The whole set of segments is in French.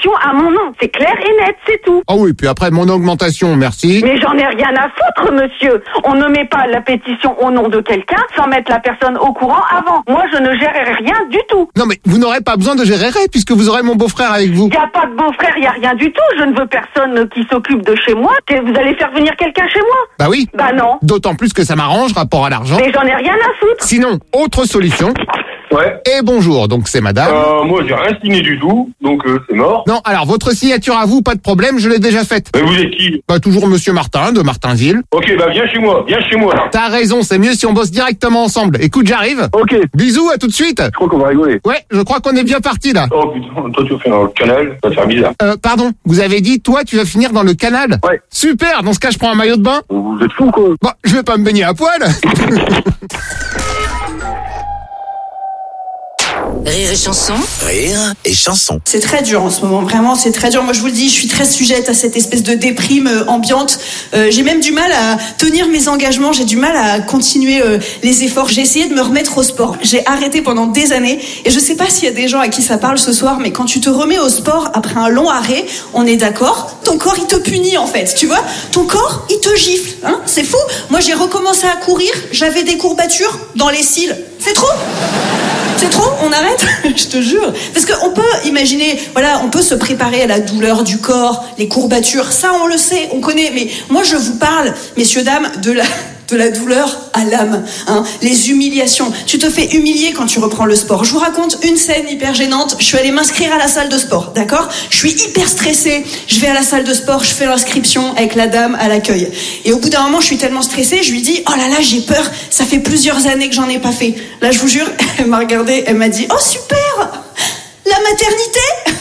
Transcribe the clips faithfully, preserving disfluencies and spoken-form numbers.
pétition à mon nom. C'est clair et net, c'est tout. Ah oui, puis après mon augmentation, merci. Mais j'en ai rien à foutre, monsieur. On ne met pas la pétition au nom de quelqu'un sans mettre la personne au courant avant. Moi, je ne gérerai rien du tout. Non mais vous n'aurez pas besoin de gérer puisque vous aurez mon beau-frère avec vous. Il n'y a pas de beau-frère, il n'y a rien du tout. Je ne veux personne qui s'occupe de chez moi. Vous allez faire venir quelqu'un chez moi? Bah oui. Bah non. D'autant plus que ça m'arrange, rapport à l'argent. Mais j'en ai rien à foutre. Sinon, autre solution. Ouais. Et bonjour, donc c'est madame. Euh, moi, j'ai rien signé du tout, donc euh, c'est mort. Non, alors votre signature à vous, pas de problème, je l'ai déjà faite. Mais vous êtes qui? Bah toujours monsieur Martin, de Martinville. Ok, bah viens chez moi, viens chez moi. T'as raison, c'est mieux si on bosse directement ensemble. Écoute, j'arrive. Ok. Bisous, à tout de suite. Je crois qu'on va rigoler. Ouais, je crois qu'on est bien parti là. Oh putain, toi tu vas finir dans le canal, ça va faire bizarre. Euh, pardon, vous avez dit, toi tu vas finir dans le canal? Ouais. Super, dans ce cas je prends un maillot de bain. Vous êtes fous quoi? Bon, je vais pas me baigner à poil. Rire et chanson. Rire et chanson. C'est très dur en ce moment, vraiment c'est très dur. Moi je vous le dis, je suis très sujette à cette espèce de déprime euh, ambiante. Euh, j'ai même du mal à tenir mes engagements, j'ai du mal à continuer euh, les efforts. J'ai essayé de me remettre au sport. J'ai arrêté pendant des années et je sais pas s'il y a des gens à qui ça parle ce soir, mais quand tu te remets au sport après un long arrêt, on est d'accord, ton corps il te punit en fait, tu vois. Ton corps il te gifle, hein, c'est fou. Moi j'ai recommencé à courir, j'avais des courbatures dans les cils. C'est trop? C'est trop? On arrête? Je te jure. Parce qu'on peut imaginer, voilà, on peut se préparer à la douleur du corps, les courbatures, ça on le sait, on connaît. Mais moi je vous parle, messieurs, dames, de la... de la douleur à l'âme, hein, les humiliations. Tu te fais humilier quand tu reprends le sport. Je vous raconte une scène hyper gênante. Je suis allée m'inscrire à la salle de sport, d'accord? Je suis hyper stressée. Je vais à la salle de sport, je fais l'inscription avec la dame à l'accueil. Et au bout d'un moment, je suis tellement stressée, je lui dis, oh là là, j'ai peur. Ça fait plusieurs années que j'en ai pas fait. Là, je vous jure, elle m'a regardée, elle m'a dit, oh super, la maternité.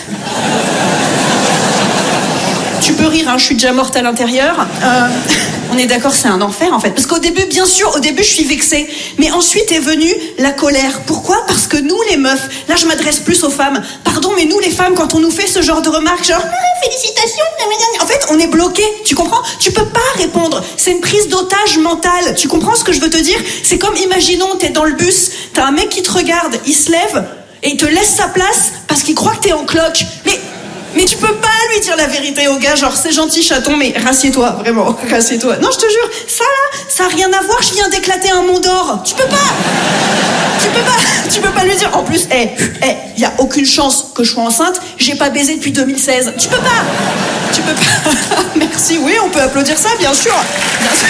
Tu peux rire, hein, je suis déjà morte à l'intérieur. Euh, on est d'accord, c'est un enfer en fait. Parce qu'au début, bien sûr, au début, je suis vexée. Mais ensuite est venue la colère. Pourquoi? Parce que nous, les meufs, là, je m'adresse plus aux femmes. Pardon, mais nous, les femmes, quand on nous fait ce genre de remarques, genre, ah, félicitations, en fait, on est bloqué. Tu comprends? Tu peux pas répondre. C'est une prise d'otage mentale. Tu comprends ce que je veux te dire? C'est comme, imaginons, t'es dans le bus, t'as un mec qui te regarde, il se lève et il te laisse sa place parce qu'il croit que t'es en cloque. Mais Mais tu peux pas lui dire la vérité au gars, genre c'est gentil chaton, mais rassieds-toi, vraiment, rassieds-toi. Non, je te jure, ça là, ça a rien à voir, je viens d'éclater un mont d'or. Tu peux pas, tu peux pas, tu peux pas lui dire. En plus, hé, hey, hé, y a aucune chance que je sois enceinte, j'ai pas baisé depuis deux mille seize. Tu peux pas, tu peux pas. Merci, oui, on peut applaudir ça, bien sûr. Bien sûr.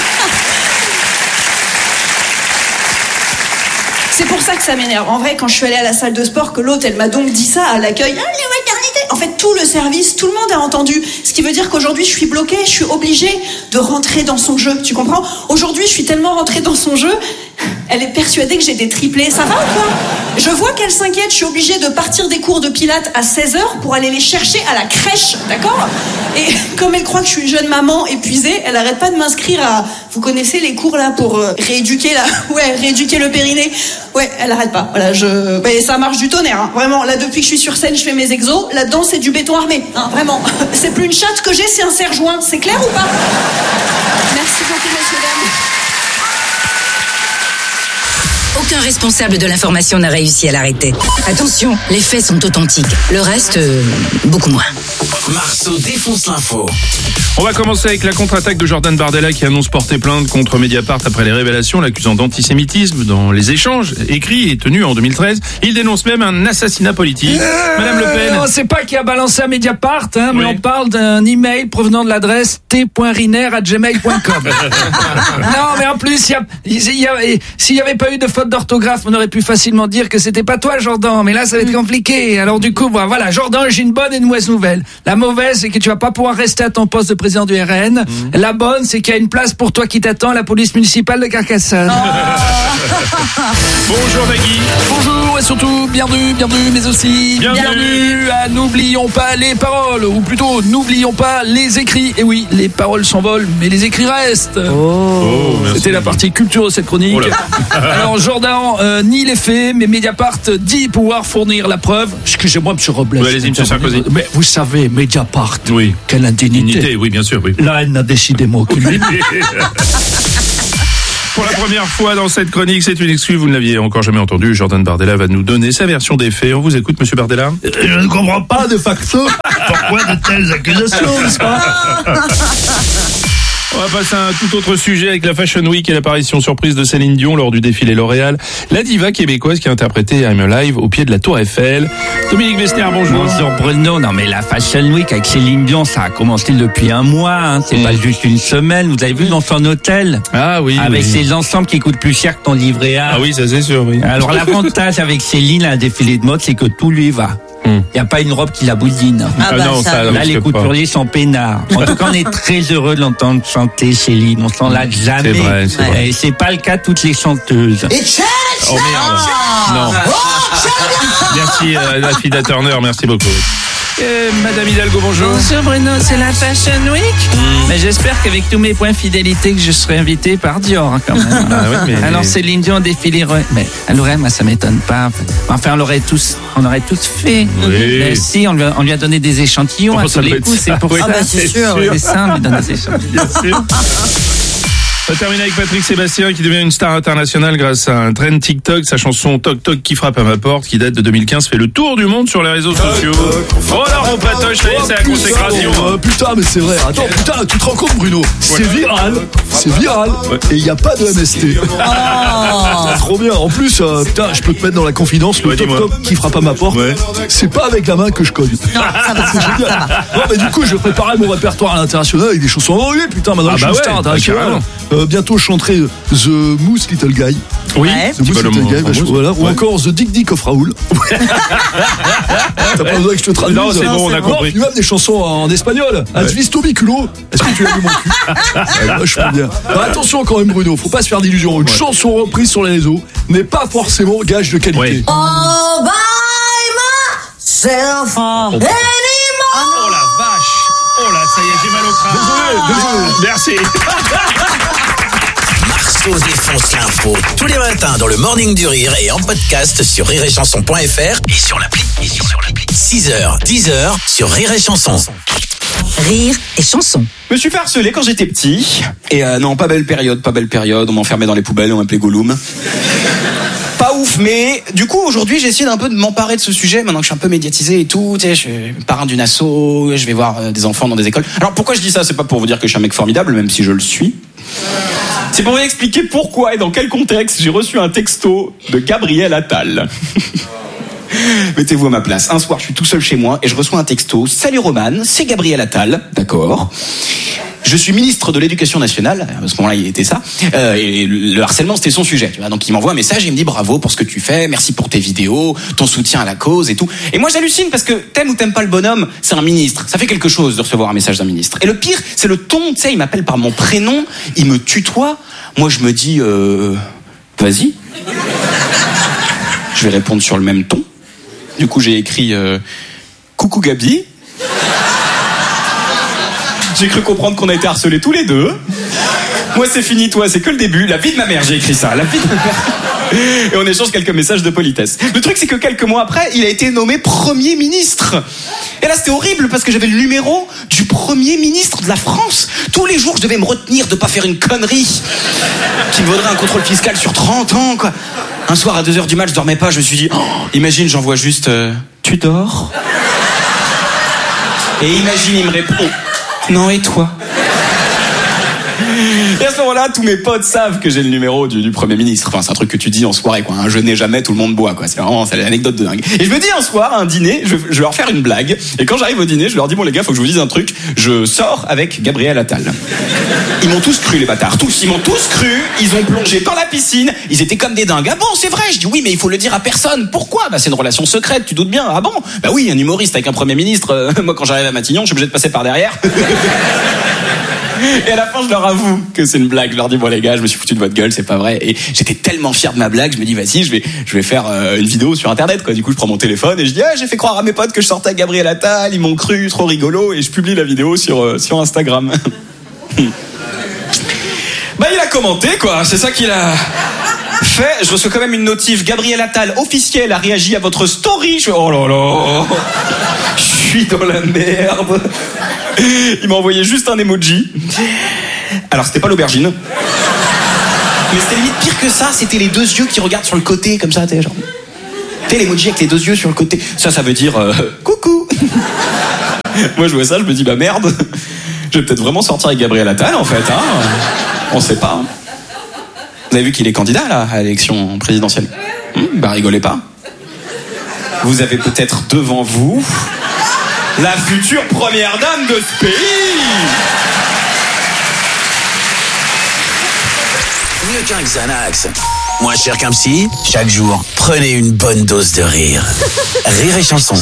C'est pour ça que ça m'énerve. En vrai, quand je suis allée à la salle de sport, que l'autre, elle m'a donc dit ça à l'accueil. Ah, les maternités. En fait, tout le service, tout le monde a entendu. Ce qui veut dire qu'aujourd'hui, je suis bloquée, je suis obligée de rentrer dans son jeu. Tu comprends? Aujourd'hui, je suis tellement rentrée dans son jeu, elle est persuadée que j'ai des triplés. Ça va ou quoi? Je vois qu'elle s'inquiète, je suis obligée de partir des cours de pilates à seize heures pour aller les chercher à la crèche, d'accord? Et comme elle croit que je suis une jeune maman épuisée, elle arrête pas de m'inscrire à... Vous connaissez les cours là pour euh, rééduquer la... Ouais, rééduquer le périnée. Ouais, elle arrête pas. Voilà, je... Mais ça marche du tonnerre, hein. Vraiment. Là, depuis que je suis sur scène, je fais mes exos. Là-dedans, c'est du béton armé, hein, vraiment. C'est plus une chatte que j'ai, c'est un serre-joint. C'est clair ou pas? Merci beaucoup, messieurs, dames. Aucun responsable de l'information n'a réussi à l'arrêter. Attention, les faits sont authentiques. Le reste, euh, beaucoup moins. Marceau défonce l'info. On va commencer avec la contre-attaque de Jordan Bardella qui annonce porter plainte contre Mediapart après les révélations l'accusant d'antisémitisme dans les échanges écrits et tenus en deux mille treize. Il dénonce même un assassinat politique. Euh, Madame Le Pen. On ne sait pas qui a balancé à Mediapart, hein, mais oui. on parle d'un email provenant de l'adresse t point riner arobase gmail point com. Non, mais en plus, y a, y a, s'il n'y avait pas eu de faute d'orthographe, on aurait pu facilement dire que c'était pas toi, Jordan. Mais là, ça va être compliqué. Alors du coup, voilà, Jordan, j'ai une bonne et une mauvaise nouvelle. La mauvaise, c'est que tu vas pas pouvoir rester à ton poste de président du R N. Mmh. La bonne, c'est qu'il y a une place pour toi qui t'attend à la police municipale de Carcassonne. Oh. Bonjour Nagui. Bonjour et surtout bienvenue, bienvenue, mais aussi bienvenue, bienvenue à N'oublions pas les paroles, ou plutôt n'oublions pas les écrits. Et oui, les paroles s'envolent, mais les écrits restent. Oh. Oh, c'était la partie culture de cette chronique. Oh Alors Jordan euh, nie les faits, mais Mediapart dit pouvoir fournir la preuve. Excusez-moi, monsieur Robles. Oui, allez-y, monsieur Sarkozy. Mais vous savez, Mediapart, oui. Quelle indignité. Dignité, oui, bien sûr, oui. Là, elle n'a décidé mot que lui. Pour la première fois dans cette chronique, c'est une excuse, vous ne l'aviez encore jamais entendu. Jordan Bardella va nous donner sa version des faits. On vous écoute, monsieur Bardella. Je ne comprends pas de facto pourquoi de telles accusations, n'est-ce pas? On va passer à un tout autre sujet avec la Fashion Week et l'apparition surprise de Céline Dion lors du défilé L'Oréal. La diva québécoise qui a interprété I'm Alive au pied de la Tour Eiffel. Dominique Vester, bonjour. Bonjour Bruno. Non mais la Fashion Week avec Céline Dion, ça a commencé depuis un mois. Hein. C'est mmh. pas juste une semaine. Vous avez vu dans son hôtel? Ah oui. Avec oui. ses ensembles qui coûtent plus cher que ton livret A. Ah oui, ça c'est sûr. Oui. Alors l'avantage avec Céline à un défilé de mode, c'est que tout lui va. Il mmh. n'y a pas une robe qui la boudine. Ah, bah, non, ça, là, les couturiers sont peinards. En tout cas, on est très heureux de l'entendre chanter Céline. On s'en l'a jamais. C'est vrai, c'est vrai. Et c'est pas le cas de toutes les chanteuses. Oh merde. Non. Merci, euh, la fille d'Aturner, merci beaucoup. Euh, Madame Hidalgo, bonjour. Bonjour Bruno, c'est la Fashion Week. Mmh. Mais j'espère qu'avec tous mes points fidélité que je serai invité par Dior quand même. Ah oui, mais... Alors Céline Dion défilé, mais elle aurait, moi ça m'étonne pas. Enfin on l'aurait tous, on aurait tous fait. Oui. Mais si, on lui, a, on lui a donné des échantillons oh, à tous les coups, c'est pour oui, ça. Ah bah, c'est sûr. C'est ça, on lui donne des échantillons. Bien sûr. On va terminer avec Patrick Sébastien qui devient une star internationale grâce à un trend TikTok. Sa chanson Toc Toc qui frappe à ma porte, qui date de deux mille quinze, fait le tour du monde sur les réseaux sociaux. Oh là, mon patoche, ça y est, c'est la consécration. Euh, putain, mais c'est vrai. Attends, putain, tu te rends compte, Bruno? C'est viral. C'est viral. Et il n'y a pas de M S T. Oh. C'est trop bien. En plus, euh, putain, je peux te mettre dans la confidence, le ouais, Toc Toc qui frappe à ma porte. Ouais. C'est pas avec la main que je cogne. Non, ça va, ça va, ça va. Non, mais du coup, je préparais mon répertoire à l'international avec des chansons. Oh oui, putain, maintenant ah je bah suis ouais, star international. Euh, bientôt, je chanterai The Moose Little Guy. Oui, The Moose Little Guy, bah, voilà. Ou encore The Dick Dick of Raoul. T'as pas besoin que je te traduise? Non, c'est bon, on a compris. Puis même des chansons en espagnol. Advisto mi culo. Est-ce que tu as vu mon cul? Ouais, vachement bien. Alors, attention quand même, Bruno, faut pas se faire d'illusions. Une ouais. chanson reprise sur les réseaux n'est pas forcément gage de qualité. Ouais. All by myself oh. anymore. Oh la vache. Oh là, ça y est, j'ai mal au crâne. Désolé, désolé. Merci. Marceau défonce l'info tous les matins dans le Morning du Rire et en podcast sur rire et chanson point f r et sur l'appli. Et sur l'appli. six heures, dix heures sur Rire et Chanson. Rire et Chanson. Je me suis fait harceler quand j'étais petit. Et euh, non, pas belle période, pas belle période. On m'enfermait dans les poubelles, on m'appelait Gollum. Pas ouf, mais du coup aujourd'hui j'ai essayé d'un peu de m'emparer de ce sujet maintenant que je suis un peu médiatisé et tout. Tu sais, je suis parrain d'une asso, je vais voir euh, des enfants dans des écoles. Alors pourquoi je dis ça? C'est pas pour vous dire que je suis un mec formidable, même si je le suis. C'est pour vous expliquer pourquoi et dans quel contexte j'ai reçu un texto de Gabriel Attal. Mettez-vous à ma place. Un soir, je suis tout seul chez moi et je reçois un texto. Salut Roman, c'est Gabriel Attal. D'accord. Je suis ministre de l'Éducation nationale. À ce moment-là, il était ça. Euh, et le harcèlement, c'était son sujet. Tu vois. Donc, il m'envoie un message et il me dit bravo pour ce que tu fais, merci pour tes vidéos, ton soutien à la cause et tout. Et moi, j'hallucine parce que t'aimes ou t'aimes pas le bonhomme, c'est un ministre. Ça fait quelque chose de recevoir un message d'un ministre. Et le pire, c'est le ton. Tu sais, il m'appelle par mon prénom, il me tutoie. Moi, je me dis, euh, vas-y. Je vais répondre sur le même ton. Du coup, j'ai écrit euh, coucou Gabi. J'ai cru comprendre qu'on a été harcelés tous les deux. Moi, c'est fini, toi, c'est que le début. La vie de ma mère, j'ai écrit ça. La vie de ma mère. Et on échange quelques messages de politesse. Le truc, c'est que quelques mois après, il a été nommé Premier ministre. Et là, c'était horrible parce que j'avais le numéro du Premier ministre de la France. Tous les jours, je devais me retenir de pas faire une connerie qui me vaudrait un contrôle fiscal sur trente ans, quoi. Un soir, à deux heures du mat, je dormais pas. Je me suis dit, oh, imagine, j'envoie juste euh, tu dors? Et imagine, il me répond, non, et toi? Et à ce moment-là, tous mes potes savent que j'ai le numéro du, du Premier ministre. Enfin, c'est un truc que tu dis en soirée, quoi. Un je n'ai jamais, tout le monde boit, quoi. C'est vraiment, c'est l'anecdote de dingue. Et je me dis un soir, à un dîner, je, je vais leur faire une blague. Et quand j'arrive au dîner, je leur dis, bon, les gars, faut que je vous dise un truc. Je sors avec Gabriel Attal. Ils m'ont tous cru, les bâtards. Tous. Ils m'ont tous cru. Ils ont plongé dans la piscine. Ils étaient comme des dingues. Ah bon, c'est vrai. Je dis, oui, mais il faut le dire à personne. Pourquoi? Bah, c'est une relation secrète, tu doutes bien. Ah bon? Bah oui, un humoriste avec un Premier ministre. Euh, moi, quand j'arrive à Matignon, je suis obligé de passer par derrière. Et à la fin, je leur avoue que c'est une blague. Je leur dis, bon les gars, je me suis foutu de votre gueule, c'est pas vrai. Et j'étais tellement fier de ma blague, je me dis, vas-y, je vais, je vais faire euh, une vidéo sur Internet, quoi. Du coup, je prends mon téléphone et je dis, ah, j'ai fait croire à mes potes que je sortais avec Gabriel Attal, ils m'ont cru, trop rigolo, et je publie la vidéo sur, euh, sur Instagram. Bah, il a commenté, quoi. C'est ça qu'il a fait. Je reçois quand même une notif. Gabriel Attal, officiel, a réagi à votre story. Je fais, oh là là. Je suis dans la merde. Il m'a envoyé juste un emoji. Alors, c'était pas l'aubergine. Mais c'était limite pire que ça, c'était les deux yeux qui regardent sur le côté, comme ça, t'es genre... Tu sais, l'emoji avec les deux yeux sur le côté. Ça, ça veut dire euh, coucou. Moi, je vois ça, je me dis, bah merde, je vais peut-être vraiment sortir avec Gabriel Attal, en fait. Hein. On sait pas. Hein. Vous avez vu qu'il est candidat, là, à l'élection présidentielle. Hum, bah, rigolez pas. Vous avez peut-être devant vous la future première dame de ce pays. Mieux qu'un Xanax. Moins cher qu'un psy, chaque jour, prenez une bonne dose de rire. Rire et chanson.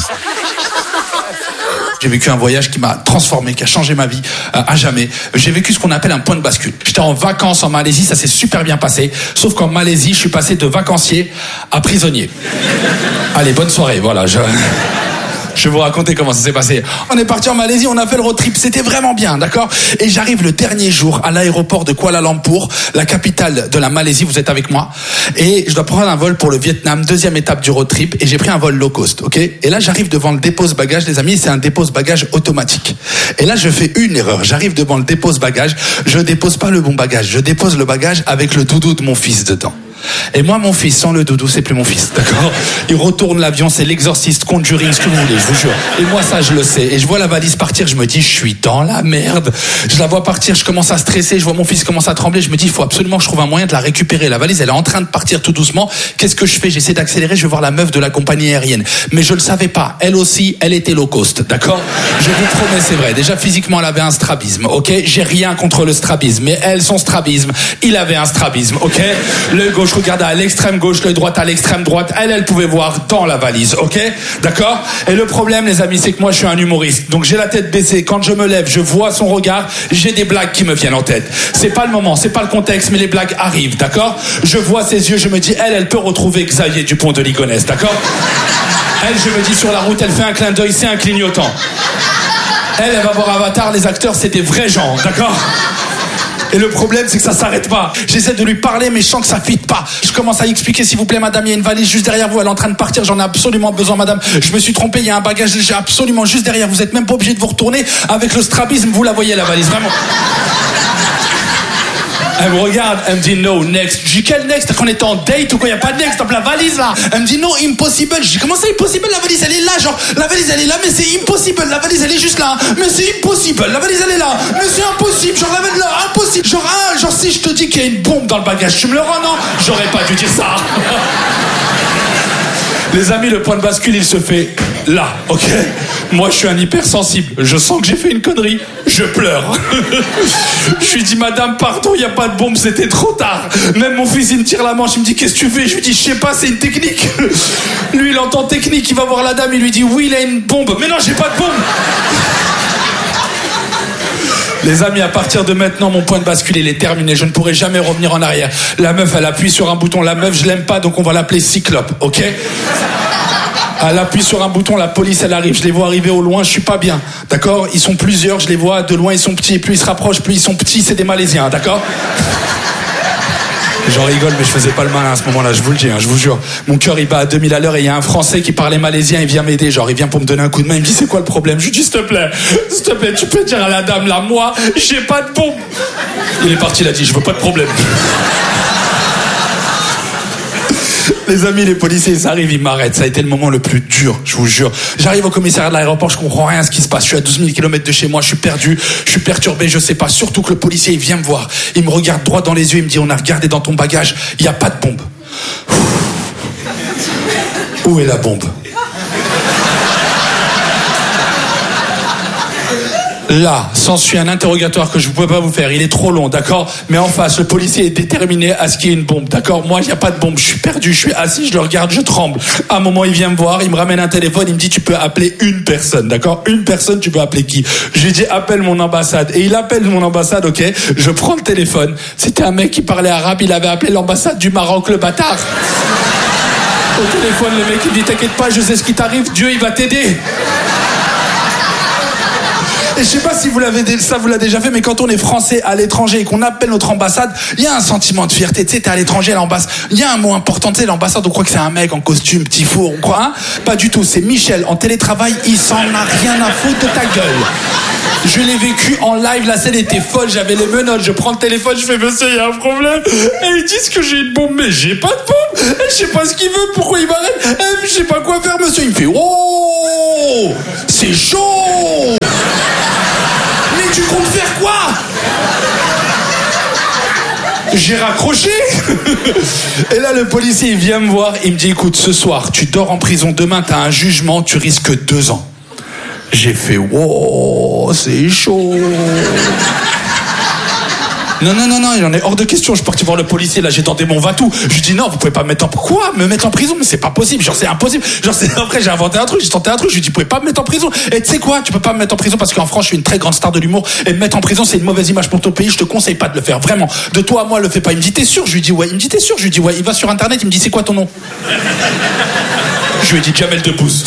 J'ai vécu un voyage qui m'a transformé, qui a changé ma vie euh, à jamais. J'ai vécu ce qu'on appelle un point de bascule. J'étais en vacances en Malaisie, ça s'est super bien passé. Sauf qu'en Malaisie, je suis passé de vacancier à prisonnier. Allez, bonne soirée, voilà. Je... Je vais vous raconter comment ça s'est passé. On est parti en Malaisie, on a fait le road trip, c'était vraiment bien, d'accord ? Et j'arrive le dernier jour à l'aéroport de Kuala Lumpur, la capitale de la Malaisie, vous êtes avec moi ? Et je dois prendre un vol pour le Vietnam, deuxième étape du road trip, et j'ai pris un vol low cost, ok ? Et là, j'arrive devant le dépose-bagages, les amis, c'est un dépose-bagages automatique. Et là, je fais une erreur, j'arrive devant le dépose-bagages, je dépose pas le bon bagage, je dépose le bagage avec le doudou de mon fils dedans. Et moi, mon fils, sans le doudou, c'est plus mon fils, d'accord ? Il retourne l'avion, c'est l'exorciste, Conjuring, ce que vous voulez, je vous jure. Et moi, ça, je le sais. Et je vois la valise partir, je me dis, je suis dans la merde. Je la vois partir, je commence à stresser, je vois mon fils commence à trembler, je me dis, il faut absolument que je trouve un moyen de la récupérer. La valise, elle est en train de partir tout doucement. Qu'est-ce que je fais ? J'essaie d'accélérer, je vais voir la meuf de la compagnie aérienne. Mais je le savais pas. Elle aussi, elle était low cost, d'accord ? Je vous promets, c'est vrai. Déjà, physiquement, elle avait un strabisme, ok ? J'ai rien contre le strabisme. Mais elle, son strabisme, il avait un strabisme, ok ? Le gauche regardait à l'extrême gauche, l'œil droit à l'extrême droite. Elle, elle pouvait voir dans la valise, ok ? D'accord ? Et le problème, les amis, c'est que moi, je suis un humoriste. Donc, j'ai la tête baissée. Quand je me lève, je vois son regard. J'ai des blagues qui me viennent en tête. C'est pas le moment, c'est pas le contexte, mais les blagues arrivent, d'accord ? Je vois ses yeux, je me dis, elle, elle peut retrouver Xavier Dupont de Ligonnès, d'accord ? Elle, je me dis, sur la route, elle fait un clin d'œil, c'est un clignotant. Elle, elle va voir Avatar, les acteurs, c'est des vrais gens, d'accord ? Et le problème, c'est que ça s'arrête pas. J'essaie de lui parler, mais je sens que ça fit pas. Je commence à expliquer, s'il vous plaît, madame, il y a une valise juste derrière vous, elle est en train de partir, j'en ai absolument besoin, madame. Je me suis trompé, il y a un bagage, j'ai absolument juste derrière. Vous êtes même pas obligé de vous retourner. Avec le strabisme, vous la voyez, la valise, vraiment. Elle me regarde, elle me dit no, next. Je dis quel next? Qu'on était en date ou quoi? Y a pas de next, top la valise là. Elle me dit no, impossible. Je dis comment ça impossible? La valise elle est là, genre la valise elle est là, mais c'est impossible. La valise elle est juste là, mais c'est impossible. La valise elle est là, mais c'est impossible. Genre la valise là, impossible. Genre ah, genre si je te dis qu'il y a une bombe dans le bagage, tu me le rends non? J'aurais pas dû dire ça. Les amis, le point de bascule, il se fait là, ok? Moi, je suis un hypersensible. Je sens que j'ai fait une connerie. Je pleure. Je lui dis, madame, pardon, il n'y a pas de bombe, c'était trop tard. Même mon fils, il me tire la manche, il me dit, qu'est-ce que tu fais? Je lui dis, je sais pas, c'est une technique. Lui, il entend technique, il va voir la dame, il lui dit, oui, il a une bombe. Mais non, j'ai pas de bombe. Les amis, à partir de maintenant, mon point de bascule, il est terminé. Je ne pourrai jamais revenir en arrière. La meuf, elle appuie sur un bouton. La meuf, je l'aime pas, donc on va l'appeler Cyclope, ok? Elle appuie sur un bouton, la police, elle arrive. Je les vois arriver au loin, je suis pas bien, d'accord? Ils sont plusieurs, je les vois de loin, ils sont petits. Et plus ils se rapprochent, plus ils sont petits, c'est des Malaisiens, d'accord? J'en rigole, mais je faisais pas le malin à ce moment-là, je vous le dis, hein, je vous jure. Mon cœur, il bat à deux mille à l'heure et il y a un Français qui parlait malaisien, il vient m'aider, genre, il vient pour me donner un coup de main, il me dit, c'est quoi le problème? Je lui dis, s'il te plaît, s'il te plaît, tu peux dire à la dame, là, moi, j'ai pas de bombe. Il est parti, il a dit, je veux pas de problème. Les amis, les policiers, ils arrivent, ils m'arrêtent. Ça a été le moment le plus dur, je vous jure. J'arrive au commissariat de l'aéroport, je comprends rien à ce qui se passe. Je suis à douze mille kilomètres de chez moi, je suis perdu, je suis perturbé, je sais pas. Surtout que le policier, il vient me voir. Il me regarde droit dans les yeux, il me dit, on a regardé dans ton bagage, il y a pas de bombe. Où est la bombe? Là, s'ensuit un interrogatoire que je ne peux pas vous faire. Il est trop long, d'accord? Mais en face, le policier est déterminé à ce qu'il y ait une bombe, d'accord? Moi, il n'y a pas de bombe. Je suis perdu, je suis assis, je le regarde, je tremble. À un moment, il vient me voir, il me ramène un téléphone, il me dit, tu peux appeler une personne, d'accord? Une personne, tu peux appeler qui? Je lui dis, appelle mon ambassade. Et il appelle mon ambassade, ok? Je prends le téléphone. C'était un mec qui parlait arabe, il avait appelé l'ambassade du Maroc, le bâtard. Au téléphone, le mec, il dit, t'inquiète pas, je sais ce qui t'arrive, Dieu, il va t'aider. Et je sais pas si vous l'avez, ça vous l'a déjà fait, mais quand on est français à l'étranger et qu'on appelle notre ambassade, il y a un sentiment de fierté. Tu sais, t'es à l'étranger à l'ambassade. Il y a un mot important, tu sais, l'ambassade, on croit que c'est un mec en costume, petit four, on croit, hein? Pas du tout. C'est Michel en télétravail, il s'en a rien à foutre de ta gueule. Je l'ai vécu en live, la scène était folle, j'avais les menottes, je prends le téléphone, je fais monsieur, il y a un problème. Et ils disent que j'ai une bombe, mais j'ai pas de bombe. Et je sais pas ce qu'il veut, pourquoi il m'arrête. Et je sais pas quoi faire, monsieur. Il me fait oh, c'est chaud. Mais tu comptes faire quoi? J'ai raccroché. Et là le policier il vient me voir, il me dit écoute, ce soir tu dors en prison, demain t'as un jugement, tu risques deux ans. J'ai fait wow, c'est chaud. Non, non, non, non, il en est hors de question. Je suis parti voir le policier, là, j'ai tenté mon va-tout. Je lui dis non, vous pouvez pas me mettre en... Quoi? Me mettre en prison? Mais c'est pas possible, genre c'est impossible. Genre c'est... Après j'ai inventé un truc, j'ai tenté un truc, je lui dis vous pouvez pas me mettre en prison. Et tu sais quoi? Tu peux pas me mettre en prison parce qu'en France je suis une très grande star de l'humour. Et me mettre en prison c'est une mauvaise image pour ton pays, je te conseille pas de le faire, vraiment. De toi à moi, le fais pas. Il me dit t'es sûr? Je lui dis ouais. Il me dit t'es sûr? Je lui dis ouais. Il va sur internet, il me dit c'est quoi ton nom? Je lui ai dit Jamel Debbouze.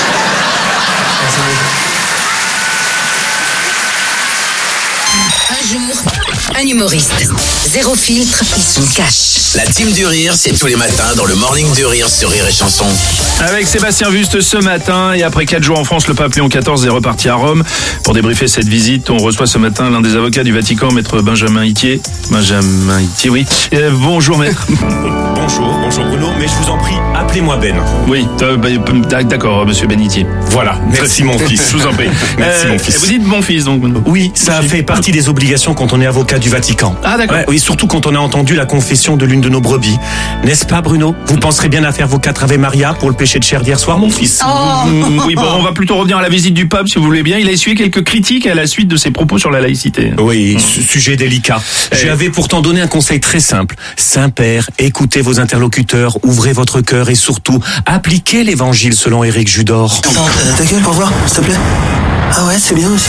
Un jour, un humoriste. Zéro filtre, ils sont cash. La team du rire, c'est tous les matins dans le Morning du Rire sur Rire et Chanson. Avec Sébastien Wüst ce matin, et après quatre jours en France, le pape Léon quatorze est reparti à Rome. Pour débriefer cette visite, on reçoit ce matin l'un des avocats du Vatican, maître Benjamin Itier. Benjamin Itier, oui. Euh, bonjour maître. Bonjour, bonjour Bruno, mais je vous en prie, appelez-moi Ben. Oui, euh, bah, d'accord, monsieur Ben Itier. Voilà, merci mon fils. Je vous en prie. Merci Euh, mon fils. Vous dites mon fils donc. Oui, ça fait partie des obligations quand on est avocat du Vatican. Ah d'accord. Ouais, oui, surtout quand on a entendu la confession de l'une de nos brebis. N'est-ce pas Bruno? Vous penserez bien à faire vos quatre Ave Maria pour le péché de chair d'hier soir, mon fils? Oh. Mm, Oui, bon, on va plutôt revenir à la visite du pape, si vous voulez bien. Il a essuyé quelques critiques à la suite de ses propos sur la laïcité. Oui, su- sujet délicat. Je lui avais pourtant donné un conseil très simple. Saint-Père, écoutez vos interlocuteurs, ouvrez votre cœur et surtout, appliquez l'évangile selon Éric Judor. Ta gueule pour voir, s'il te plaît. Ah ouais, c'est bien aussi.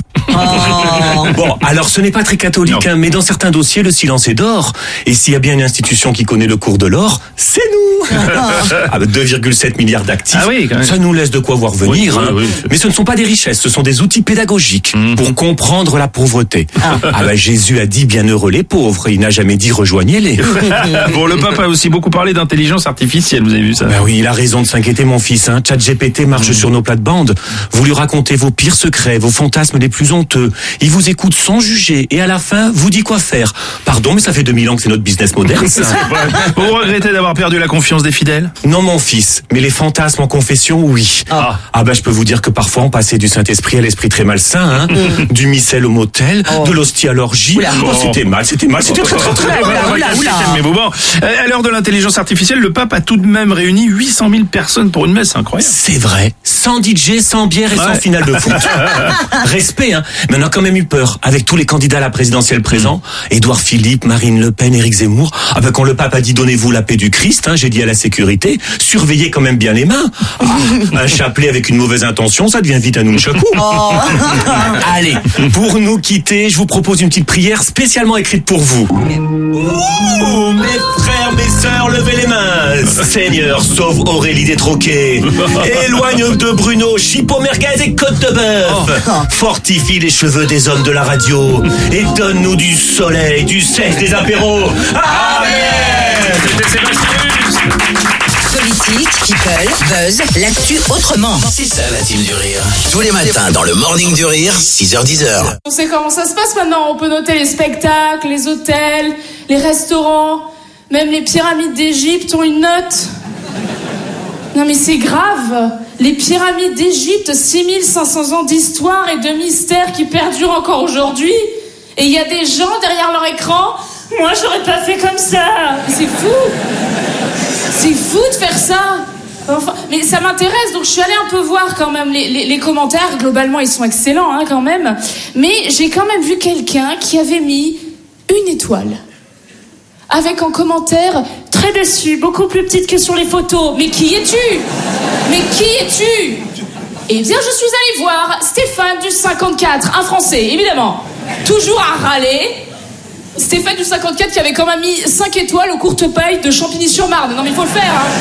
Bon, alors ce n'est pas très catholique, hein, mais dans certains dossiers, le silence est d'or. Et s'il y a bien une institution qui connaît le cours de l'or, c'est nous. Avec deux virgule sept milliards d'actifs, Ah oui, quand même. ça nous laisse de quoi voir venir. Oui, hein. oui, oui. Mais ce ne sont pas des richesses, ce sont des outils pédagogiques Mhm. pour comprendre la pauvreté. Ah, bah Jésus a dit bienheureux les pauvres, il n'a jamais dit rejoignez-les. Bon, le pape a aussi beaucoup parlé d'intelligence artificielle, vous avez vu ça? Ben oui, il a raison de s'inquiéter, mon fils. Hein. ChatGPT marche sur nos plates-bandes. Vous lui racontez vos pires secrets, vos fantasmes les plus honteux. Il vous écoute sans juger et à la fin, vous dit quoi faire. Pardon, mais ça fait deux mille ans que c'est notre business model. ça. Vous regrettez d'avoir perdu la confiance des fidèles? Non, mon fils, mais les fantasmes en confession, oui. Ah. Ah bah je peux vous dire que parfois on passait du Saint-Esprit à l'esprit très malsain, hein. Du missel au motel, de l'hostie à l'orgie. Oula. Oh, c'était mal, c'était mal, c'était très très très mal. Oula, oula, oula. Mais bon, euh, à l'heure de l'intelligence artificielle, le pape a tout de même réuni huit cent mille personnes pour une messe, incroyable. C'est vrai, sans D J, sans bière et sans Ouais. finale de foot. Respect, hein. Mais on a quand même eu peur, avec tous les candidats à la présidentielle présents, Édouard Philippe, Marine Le Pen, Éric Zemmour. Ah ben quand le pape a dit donnez-vous la paix du Christ, hein, j'ai dit à la sécurité, surveillez quand même bien les mains. Ah, un chapelet avec une mauvaise intention, ça devient vite un nunchaku. Oh. Allez, pour nous quitter, je vous propose une petite prière spécialement écrite pour vous. Ouh, mes frères, mes sœurs, levez les mains. Seigneur, sauve Aurélie Détroquet. Éloigne de Bruno, Chipot Merguez et Côte de Bœuf. Fortifie les cheveux des hommes de la radio. Et donne-nous du soleil, du sexe, des apéros. Amen. C'était Sébastien Wüst. Politique, people, buzz, l'actu autrement. C'est ça la team du rire. Tous les matins dans le Morning du Rire, six heures dix heures. On sait comment ça se passe maintenant, on peut noter les spectacles, les hôtels, les restaurants, même les pyramides d'Égypte ont une note. Non mais c'est grave, les pyramides d'Égypte, six mille cinq cents ans d'histoire et de mystères qui perdurent encore aujourd'hui. Et il y a des gens derrière leur écran, moi j'aurais pas fait comme ça, c'est fou. C'est fou de faire ça. Enfin, mais ça m'intéresse, donc je suis allée un peu voir quand même les, les, les commentaires. Globalement, ils sont excellents hein, quand même. Mais j'ai quand même vu quelqu'un qui avait mis une étoile. Avec en commentaire, très déçu, beaucoup plus petite que sur les photos. Mais qui es-tu? Mais qui es-tu? Eh bien, je suis allée voir Stéphane du cinquante-quatre, un Français, évidemment. Toujours à râler. Stéphane du cinquante-quatre qui avait quand même mis cinq étoiles aux courtes pailles de Champigny-sur-Marne. Non mais il faut le faire, hein.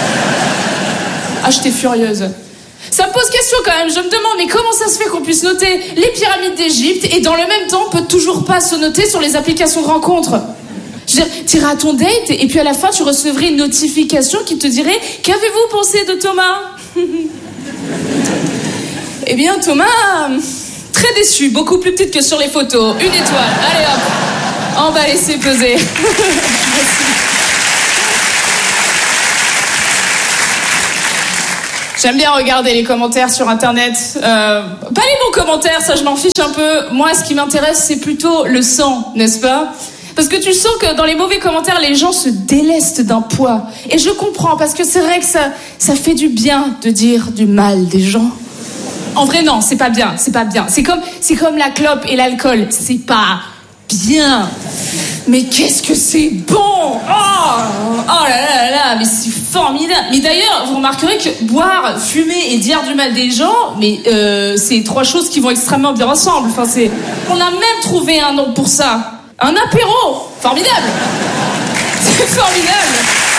Ah, j'étais furieuse. Ça me pose question quand même, je me demande, mais comment ça se fait qu'on puisse noter les pyramides d'Égypte et dans le même temps, on peut toujours pas se noter sur les applications de rencontres? Je veux dire, t'iras à ton date et puis à la fin, tu recevrais une notification qui te dirait « Qu'avez-vous pensé de Thomas ?» Eh bien, Thomas... Très déçue, beaucoup plus petite que sur les photos. Une étoile, allez hop. On va laisser peser. Merci. J'aime bien regarder les commentaires sur Internet. Euh, pas les bons commentaires, ça je m'en fiche un peu. Moi, ce qui m'intéresse, c'est plutôt le sang, n'est-ce pas ? Parce que tu sens que dans les mauvais commentaires, les gens se délestent d'un poids. Et je comprends, parce que c'est vrai que ça, ça fait du bien de dire du mal des gens. En vrai, non, c'est pas bien, c'est pas bien. C'est comme, c'est comme la clope et l'alcool, c'est pas bien. Mais qu'est-ce que c'est bon! Oh, oh là là là là, mais c'est formidable. Mais d'ailleurs, vous remarquerez que boire, fumer et dire du mal des gens, mais euh, c'est trois choses qui vont extrêmement bien ensemble. Enfin, c'est, on a même trouvé un nom pour ça. Un apéro! Formidable! C'est formidable!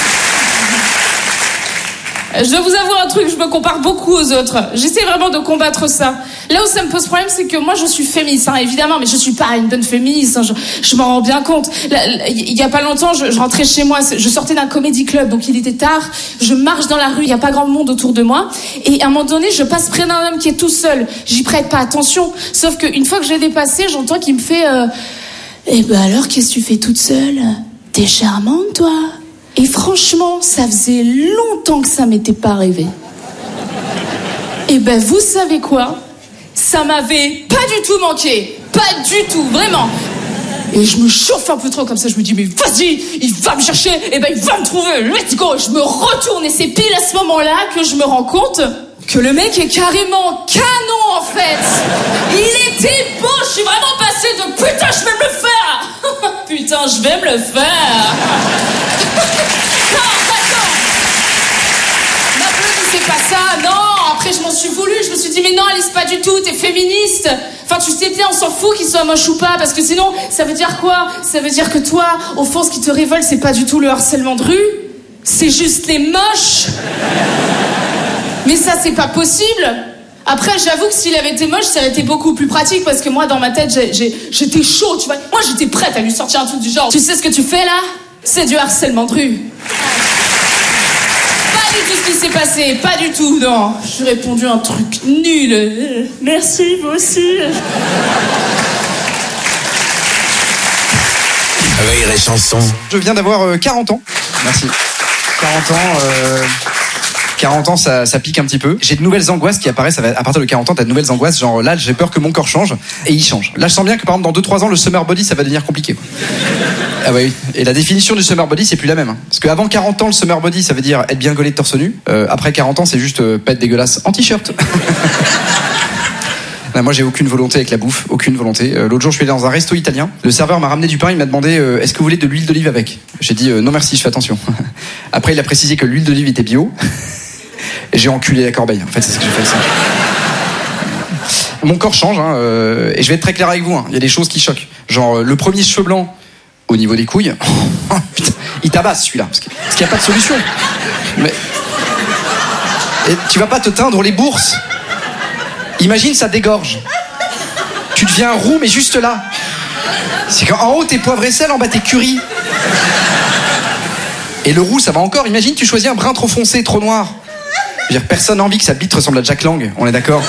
Je dois vous avouer un truc, je me compare beaucoup aux autres. J'essaie vraiment de combattre ça. Là où ça me pose problème, c'est que moi je suis féministe, hein, évidemment, mais je suis pas une bonne féministe, hein, je, je m'en rends bien compte. Il y a pas longtemps, je, je rentrais chez moi, je sortais d'un comédie club, donc il était tard, je marche dans la rue, il y a pas grand monde autour de moi, et à un moment donné, je passe près d'un homme qui est tout seul. J'y prête pas attention, sauf qu'une fois que je l'ai dépassé, j'entends qu'il me fait euh, « Eh ben alors, qu'est-ce que tu fais toute seule? T'es charmante, toi ?» Et franchement, ça faisait longtemps que ça m'était pas arrivé. Et ben, vous savez quoi? Ça m'avait pas du tout manqué. Pas du tout, vraiment. Et je me chauffe un peu trop comme ça, je me dis, mais vas-y, il va me chercher, et ben il va me trouver, let's go. Je me retourne et c'est pile à ce moment-là que je me rends compte que le mec est carrément canon, en fait. Il était beau, je suis vraiment passée de putain, je vais me le faire. Putain, je vais me le faire. Non, attends. N'applaudissez pas ça, non. Après, je m'en suis voulu, je me suis dit, mais non, Alice, pas du tout, t'es féministe. Enfin, tu sais bien, on s'en fout qu'il soit moche ou pas, parce que sinon, ça veut dire quoi? Ça veut dire que toi, au fond, ce qui te révolte, c'est pas du tout le harcèlement de rue, c'est juste les moches. Mais ça, c'est pas possible. Après, j'avoue que s'il avait été moche, ça aurait été beaucoup plus pratique, parce que moi, dans ma tête, j'ai, j'ai, j'étais chaud, tu vois. Moi, j'étais prête à lui sortir un truc du genre, tu sais ce que tu fais là? C'est du harcèlement de rue. Pas du tout ce qui s'est passé, pas du tout, non. J'ai répondu un truc nul. Merci, vous aussi. Rire et chanson. Je viens d'avoir euh, quarante ans. Merci. quarante ans, euh, quarante ans, ça, ça pique un petit peu. J'ai de nouvelles angoisses qui apparaissent à partir de quarante ans. T'as de nouvelles angoisses, genre là, j'ai peur que mon corps change, et il change. Là, je sens bien que par exemple, dans deux trois ans, le summer body, ça va devenir compliqué. Ah oui. Et la définition du summer body, c'est plus la même. Hein. Parce qu'avant quarante ans, le summer body, ça veut dire être bien gaulé de torse nu. Euh, après quarante ans, c'est juste euh, pas être dégueulasse en t-shirt. Non, moi, j'ai aucune volonté avec la bouffe, aucune volonté. Euh, l'autre jour, je suis allé dans un resto italien. Le serveur m'a ramené du pain, il m'a demandé euh, est-ce que vous voulez de l'huile d'olive avec? J'ai dit euh, non merci, je fais attention. Après, il a précisé que l'huile d'olive était bio. Et j'ai enculé la corbeille. En fait, c'est ce que j'ai fait. Ça. Mon corps change, hein, euh, et je vais être très clair avec vous. Hein. Il y a des choses qui choquent. Genre, euh, le premier cheveu blanc au niveau des couilles. Putain, il tabasse celui-là, parce qu'il n'y a pas de solution. Mais et tu vas pas te teindre les bourses. Imagine, ça dégorge. Tu deviens roux, mais juste là. C'est qu'en haut, t'es poivre et sel, en bas, t'es curry. Et le roux, ça va encore. Imagine, tu choisis un brun trop foncé, trop noir. Je veux dire, personne n'a envie que sa bite ressemble à Jack Lang, on est d'accord?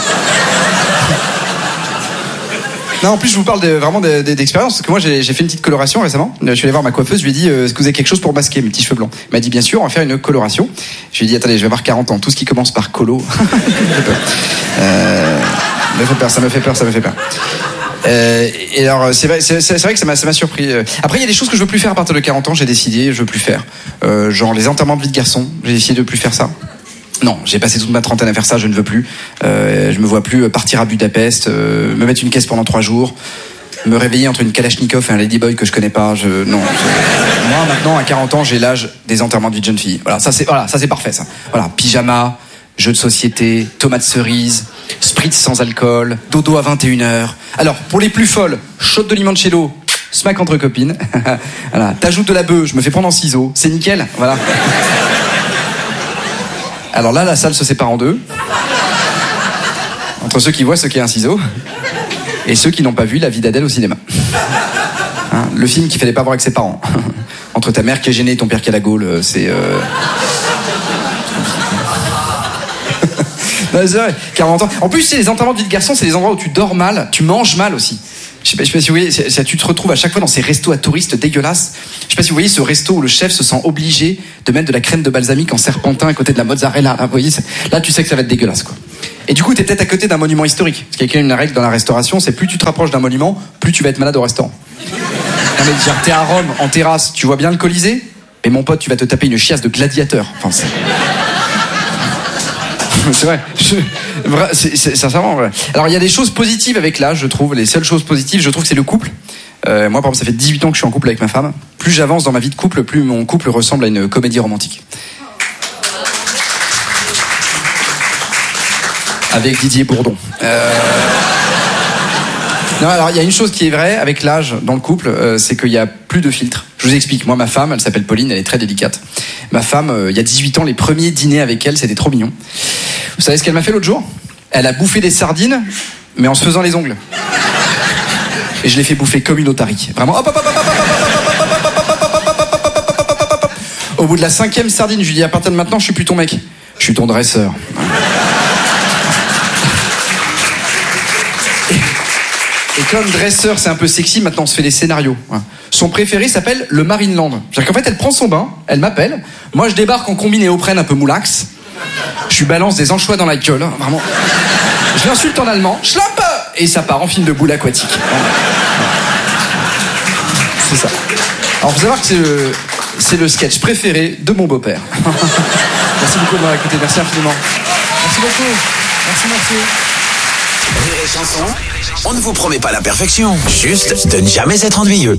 Non, en plus, je vous parle de, vraiment de, de, d'expérience, parce que moi, j'ai, j'ai fait une petite coloration récemment. Je suis allé voir ma coiffeuse, je lui ai dit, euh, est-ce que vous avez quelque chose pour masquer mes petits cheveux blancs? Elle m'a dit, bien sûr, on va faire une coloration. Je lui ai dit, attendez, je vais avoir quarante ans, tout ce qui commence par colo. Ça me fait peur. Euh, ça me fait peur, ça me fait peur, ça me fait peur. Euh, et alors, c'est vrai, c'est, c'est vrai que ça m'a, ça m'a surpris. Après, il y a des choses que je veux plus faire à partir de quarante ans, j'ai décidé, je veux plus faire. Euh, genre les enterrements de vie de garçon, j'ai décidé de plus faire ça. Non, j'ai passé toute ma trentaine à faire ça, je ne veux plus. Euh, je me vois plus partir à Budapest, euh, me mettre une caisse pendant trois jours, me réveiller entre une Kalachnikov et un Ladyboy que je connais pas. Je, non. Je, moi, maintenant, à quarante ans, j'ai l'âge des enterrements de vie de jeune fille. Voilà, ça c'est, voilà, ça c'est parfait, ça. Voilà, pyjama, jeux de société, tomates cerises, spritz sans alcool, dodo à vingt et une heures. Alors, pour les plus folles, shot de limoncello, smack entre copines. Voilà, t'ajoutes de la bœuf, je me fais prendre en ciseaux, c'est nickel. Voilà. Alors là, la salle se sépare en deux. Entre ceux qui voient ce qu'est un ciseau et ceux qui n'ont pas vu La vie d'Adèle au cinéma. Hein, le film qu'il fallait pas voir avec ses parents. Entre ta mère qui est gênée et ton père qui a la gaule, c'est... Euh... Ouais, c'est vrai, quarante ans. En plus, c'est les enterrements de vie de garçon, c'est les endroits où tu dors mal, tu manges mal aussi. Je sais pas, je sais pas si vous voyez, c'est, c'est, tu te retrouves à chaque fois dans ces restos à touristes dégueulasses. Je sais pas si vous voyez ce resto où le chef se sent obligé de mettre de la crème de balsamique en serpentin à côté de la mozzarella. Là, vous voyez, c'est, là tu sais que ça va être dégueulasse, quoi. Et du coup, t'es peut-être à côté d'un monument historique. Parce qu'il y a quand même une règle dans la restauration, c'est plus tu te rapproches d'un monument, plus tu vas être malade au restaurant. Non mais genre, t'es à Rome, en terrasse, tu vois bien le Colisée, mais mon pote, tu vas te taper une chiasse de gladiateur. Enfin, c'est... c'est vrai. Je... C'est, c'est, sincèrement, vrai. Alors, il y a des choses positives avec l'âge, je trouve. Les seules choses positives, je trouve que c'est le couple. Euh, moi, par exemple, ça fait dix-huit ans que je suis en couple avec ma femme. Plus j'avance dans ma vie de couple, plus mon couple ressemble à une comédie romantique. Avec Didier Bourdon. Euh... Non, alors il y a une chose qui est vraie avec l'âge dans le couple, euh, c'est qu'il y a plus de filtres. Je vous explique. Moi, ma femme, elle s'appelle Pauline, elle est très délicate. Ma femme, euh, il y a dix-huit ans, les premiers dîners avec elle, c'était trop mignon. Vous savez ce qu'elle m'a fait l'autre jour ? Elle a bouffé des sardines, mais en se faisant les ongles. Et je l'ai fait bouffer comme une otarie. Vraiment. Hop, hop, hop, hop, hop, hop, hop, hop, hop. Au bout de la cinquième sardine, je lui dis à partir de maintenant, je suis plus ton mec, je suis ton dresseur. Et comme dresseur, c'est un peu sexy, maintenant on se fait des scénarios. Son préféré s'appelle le Marineland. C'est-à-dire qu'en fait, elle prend son bain, elle m'appelle, moi je débarque en combiné Néoprène un peu moulax, je lui balance des anchois dans la gueule, vraiment. Je l'insulte en allemand, schlampe, et ça part en film de boule aquatique. C'est ça. Alors, faut savoir que c'est le, c'est le sketch préféré de mon beau-père. Merci beaucoup de m'avoir écouté, merci infiniment. Merci beaucoup. Merci, merci. Rire et chanson, on ne vous promet pas la perfection, juste de ne jamais être ennuyeux.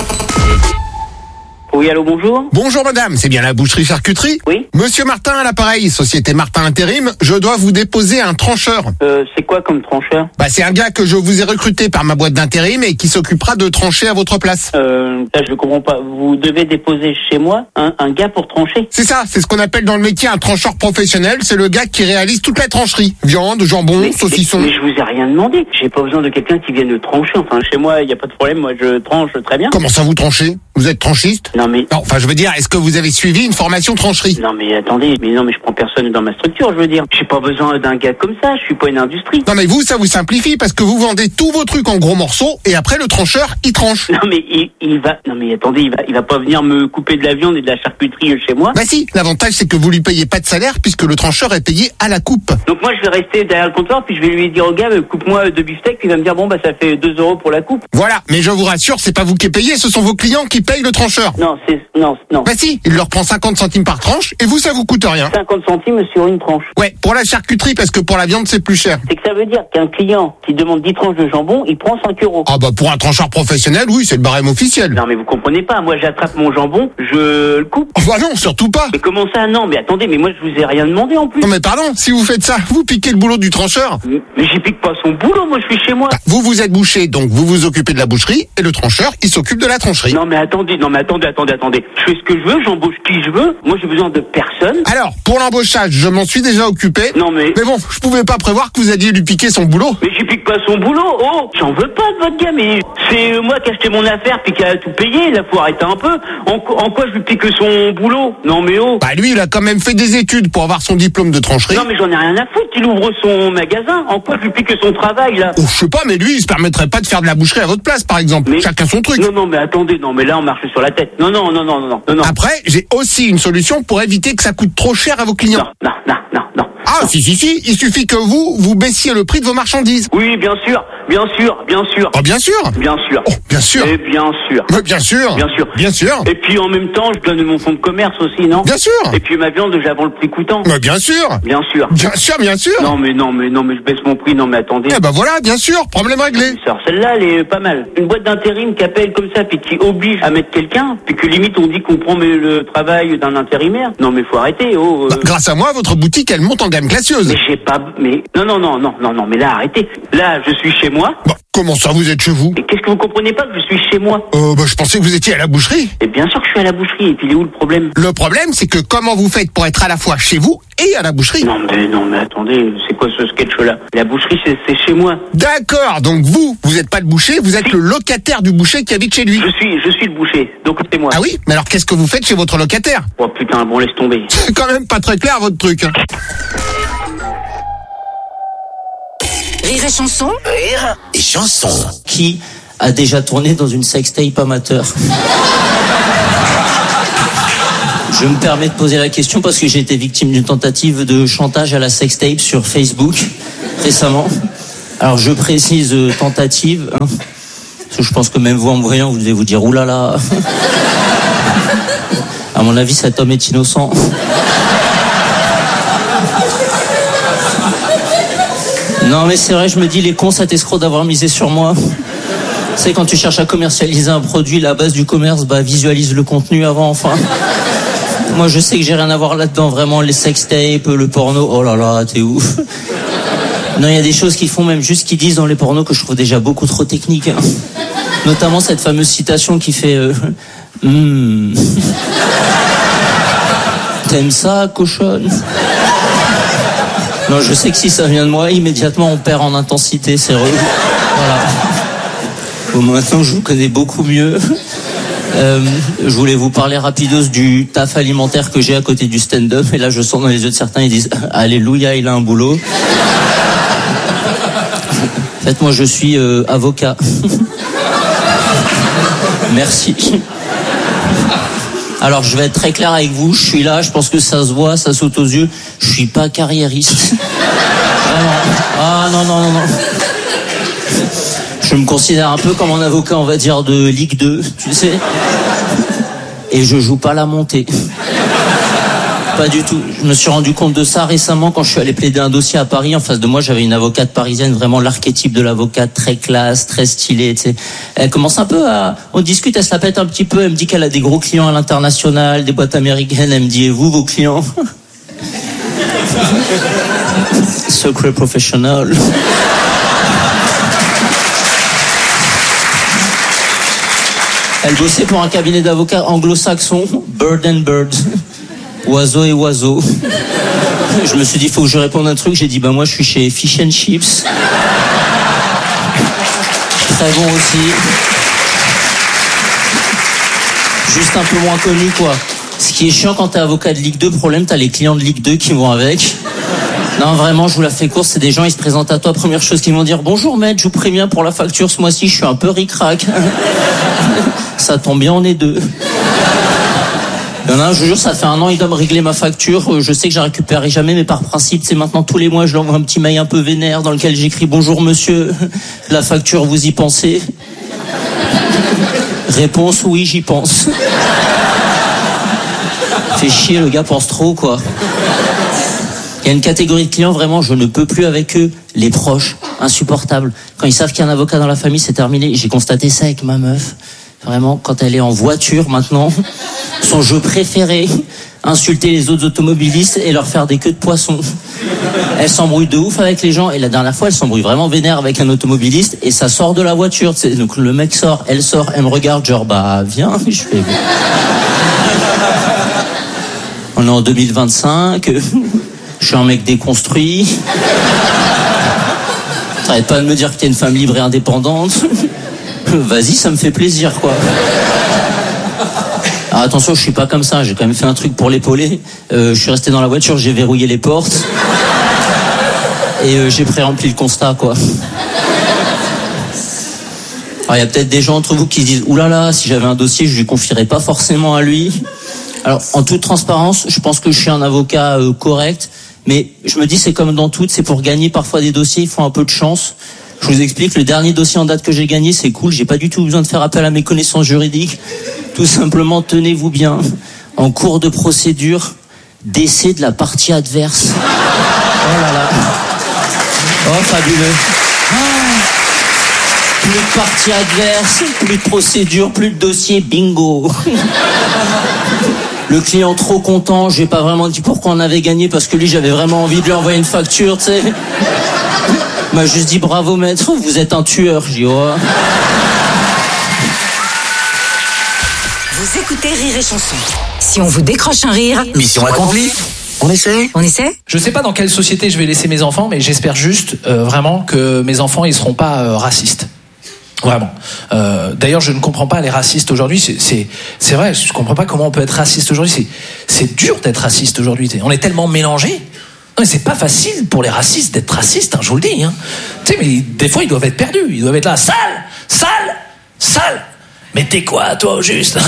Oui, allô, bonjour. Bonjour madame, c'est bien la boucherie-charcuterie ? Oui. Monsieur Martin à l'appareil, société Martin Intérim, je dois vous déposer un trancheur. Euh, c'est quoi comme trancheur ? Bah c'est un gars que je vous ai recruté par ma boîte d'intérim et qui s'occupera de trancher à votre place. Euh, là, je comprends pas. Vous devez déposer chez moi un, un gars pour trancher ? C'est ça, c'est ce qu'on appelle dans le métier un trancheur professionnel, c'est le gars qui réalise toute la trancherie. Viande, jambon, mais, saucisson. Mais, mais je vous ai rien demandé. J'ai pas besoin de quelqu'un qui vienne trancher. Enfin, chez moi, il y a pas de problème. Moi, je tranche très bien. Comment ça vous tranchez ? Vous êtes tranchiste ? Non mais... Non, enfin je veux dire, est-ce que vous avez suivi une formation trancherie ? Non mais attendez, mais non mais je prends personne dans ma structure, je veux dire. J'ai pas besoin d'un gars comme ça, je suis pas une industrie. Non mais vous, ça vous simplifie parce que vous vendez tous vos trucs en gros morceaux et après le trancheur, il tranche. Non mais il, il va... Non mais attendez, il va, il va pas venir me couper de la viande et de la charcuterie chez moi. Bah si, l'avantage c'est que vous lui payez pas de salaire puisque le trancheur est payé à la coupe. Donc moi je vais rester derrière le comptoir puis je vais lui dire au gars, coupe-moi deux beefsteaks, puis il va me dire bon bah ça fait deux euros pour la coupe. Voilà, mais je vous rassure, c'est pas vous qui payez, ce sont vos clients qui payent le trancheur. Non, c'est... Non, non. Bah si, il leur prend cinquante centimes par tranche et vous ça vous coûte rien. cinquante centimes sur une tranche. Ouais, pour la charcuterie parce que pour la viande c'est plus cher. C'est que ça veut dire qu'un client qui demande dix tranches de jambon, il prend cinq euros. Ah bah pour un trancheur professionnel, oui, c'est le barème officiel. Non mais vous comprenez pas, moi j'attrape mon jambon, je le coupe. Oh bah non, surtout pas. Mais comment ça non, mais attendez, mais moi je vous ai rien demandé en plus. Non mais pardon, si vous faites ça, vous piquez le boulot du trancheur. Mais, mais j'y pique pas son boulot, moi je suis chez moi. Bah, vous vous êtes bouché, donc vous vous occupez de la boucherie et le trancheur, il s'occupe de la trancherie. Non mais attendez, non mais attendez, attendez, attendez. Je fais ce que je veux, j'embauche qui je veux. Moi j'ai besoin de personne. Alors, pour l'embauchage, je m'en suis déjà occupé. Non mais... Mais bon, je pouvais pas prévoir que vous alliez lui piquer son boulot. Mais j'y pique pas son boulot, oh, j'en veux pas de votre gars, mais c'est moi qui ai acheté mon affaire puis qui a tout payé, là faut arrêter un peu. En, en quoi je lui pique son boulot ? Non mais oh. Bah lui, il a quand même fait des études pour avoir son diplôme de trancherie. Non mais j'en ai rien à foutre, il ouvre son magasin, en quoi je lui pique son travail là ? Oh, je sais pas, mais lui, il se permettrait pas de faire de la boucherie à votre place, par exemple. Mais... Chacun son truc. Non, non, mais attendez, non, mais là on marche sur la tête. Non, non, non, non, non, non. non. Après, j'ai aussi une solution pour éviter que ça coûte trop cher à vos clients. Non, non, non, non, non. Ah, non. si, si, si, il suffit que vous, vous baissiez le prix de vos marchandises. Oui, bien sûr, bien sûr, bien sûr. Oh, bien sûr. Bien sûr. Oh, bien sûr. Et bien sûr. Mais bien sûr. Bien sûr. Bien sûr. Et puis en même temps, je donne mon fonds de commerce aussi, non ? Bien sûr. Et puis ma viande, j'avance le prix coûtant. Mais bien sûr. Bien sûr. Bien sûr, bien sûr. Non, mais non, mais non, mais je baisse mon prix, non, mais attendez. Eh ben voilà, bien sûr, problème réglé. Alors, celle-là, elle est pas mal. Une boîte d'intérim qui appelle comme ça, puis qui oblige à mettre quelqu'un, puis que limite on dit qu'on prend mais, le travail d'un intérimaire. Non, mais faut arrêter, oh. Euh... Bah, grâce à moi, votre boutique, elle monte en gamme glacieuse. Mais j'ai pas, mais non, non, non, non, non, non, mais là, arrêtez. Là, je suis chez moi. Bah, comment ça, vous êtes chez vous ? Et qu'est-ce que vous comprenez pas que je suis chez moi ? Euh, bah, je pensais que vous étiez à la boucherie. Et bien sûr que je suis à la boucherie. Et puis, il est où le problème ? Le problème, c'est que comment vous faites pour être à la fois chez vous et à la boucherie ? Non, mais non, mais attendez, c'est quoi ce sketch-là ? La boucherie, c'est, c'est chez moi. D'accord, donc vous, vous êtes pas le boucher, vous êtes si. le locataire du boucher qui habite chez lui. Je suis, je suis le boucher, donc c'est moi. Ah oui ? Mais alors qu'est-ce que vous faites chez votre locataire ? Oh putain, bon, laisse tomber. C'est quand même pas très clair votre truc. Rire et chanson. Rire et chanson. Qui a déjà tourné dans une sextape amateur? Je me permets de poser la question parce que j'ai été victime d'une tentative de chantage à la sextape sur Facebook récemment. Alors je précise euh, tentative, hein, parce que je pense que même vous en me voyant, vous devez vous dire oulala. À mon avis, cet homme est innocent. Non mais c'est vrai, je me dis, les cons, cet escroc d'avoir misé sur moi. Tu sais, quand tu cherches à commercialiser un produit, la base du commerce, bah visualise le contenu avant, enfin. Moi je sais que j'ai rien à voir là-dedans, vraiment, les sextapes, le porno, oh là là, t'es ouf. Non, il y a des choses qu'ils font, même juste qu'ils disent dans les pornos, que je trouve déjà beaucoup trop techniques. Hein. Notamment cette fameuse citation qui fait euh, hmm. T'aimes ça, cochonne? Non, je sais que si ça vient de moi, immédiatement on perd en intensité, c'est relou. Voilà. Bon, maintenant je vous connais beaucoup mieux. Euh, je voulais vous parler rapidos du taf alimentaire que j'ai à côté du stand-up. Et là je sens dans les yeux de certains, ils disent alléluia, il a un boulot. En fait, moi je suis euh, avocat. Merci. Alors je vais être très clair avec vous, je suis là, je pense que ça se voit, ça saute aux yeux, je suis pas carriériste. Vraiment. Ah non, non, non, non. Je me considère un peu comme un avocat, on va dire, de Ligue deux, tu sais. Et je joue pas la montée. Pas du tout. Je me suis rendu compte de ça récemment quand je suis allé plaider un dossier à Paris. En face de moi, j'avais une avocate parisienne, vraiment l'archétype de l'avocate, très classe, très stylée, tu sais. Elle commence un peu à... On discute, elle se la pète un petit peu, elle me dit qu'elle a des gros clients à l'international, des boîtes américaines. Elle me dit, et vous, vos clients? Secret professional. Elle bossait pour un cabinet d'avocats anglo-saxon, Bird and Bird. Oiseau et oiseau. Je me suis dit, il faut que je réponde un truc. J'ai dit, bah moi, je suis chez Fish and Chips. Très bon aussi. Juste un peu moins connu, quoi. Ce qui est chiant quand t'es avocat de Ligue deux, problème, t'as les clients de Ligue deux qui vont avec. Non, vraiment, je vous la fais courte, c'est des gens, ils se présentent à toi, première chose qu'ils vont dire, bonjour maître, je vous préviens pour la facture ce mois-ci, je suis un peu ric-rac. Ça tombe bien, on est deux. Il y en a un, je vous jure, ça fait un an, il doit me régler ma facture. Je sais que je la récupérerai jamais, mais par principe, c'est maintenant tous les mois, je lui envoie un petit mail un peu vénère dans lequel j'écris bonjour monsieur, la facture, vous y pensez? Réponse, oui, j'y pense. Fait chier, le gars pense trop, quoi. Il y a une catégorie de clients, vraiment, je ne peux plus avec eux, les proches, insupportables. Quand ils savent qu'il y a un avocat dans la famille, c'est terminé. J'ai constaté ça avec ma meuf. Vraiment, quand elle est en voiture maintenant, son jeu préféré, insulter les autres automobilistes et leur faire des queues de poisson. Elle s'embrouille de ouf avec les gens et la dernière fois, elle s'embrouille vraiment vénère avec un automobiliste et ça sort de la voiture. Tu sais. Donc le mec sort, elle sort, elle me regarde, genre bah viens, je fais. On est en deux mille vingt-cinq, je suis un mec déconstruit. T'arrêtes pas de me dire que t'es une femme libre et indépendante. Vas-y, ça me fait plaisir, quoi. Alors attention, je suis pas comme ça, j'ai quand même fait un truc pour l'épauler. Euh, je suis resté dans la voiture, j'ai verrouillé les portes. Et euh, j'ai pré-rempli le constat, quoi. Alors il y a peut-être des gens entre vous qui se disent « Oulala, si j'avais un dossier, je lui confierais pas forcément à lui. » Alors, en toute transparence, je pense que je suis un avocat euh, correct. Mais je me dis, c'est comme dans tout, c'est pour gagner parfois des dossiers, il faut un peu de chance. Je vous explique, le dernier dossier en date que j'ai gagné, c'est cool, j'ai pas du tout besoin de faire appel à mes connaissances juridiques. Tout simplement, tenez-vous bien, en cours de procédure, décès de la partie adverse. Oh là là. Oh, fabuleux. Ah. Plus de partie adverse, plus de procédure, plus de dossier, bingo. Le client trop content, j'ai pas vraiment dit pourquoi on avait gagné, parce que lui, j'avais vraiment envie de lui envoyer une facture, tu sais. Il m'a juste dit bravo maître, vous êtes un tueur. J'ai dit oh. Vous écoutez Rire et Chanson. Si on vous décroche un rire, mission accomplie. On essaie. On essaie. Je sais pas dans quelle société je vais laisser mes enfants, mais j'espère juste euh, vraiment que mes enfants ils seront pas euh, racistes. Vraiment. Euh, d'ailleurs, je ne comprends pas les racistes aujourd'hui. C'est, c'est, c'est vrai, je comprends pas comment on peut être raciste aujourd'hui. C'est, c'est dur d'être raciste aujourd'hui. On est tellement mélangés. Non, mais c'est pas facile pour les racistes d'être racistes, hein, je vous le dis. Hein. Tu sais, mais des fois, ils doivent être perdus. Ils doivent être là, sale, sale, sale. Mais t'es quoi, toi, au juste?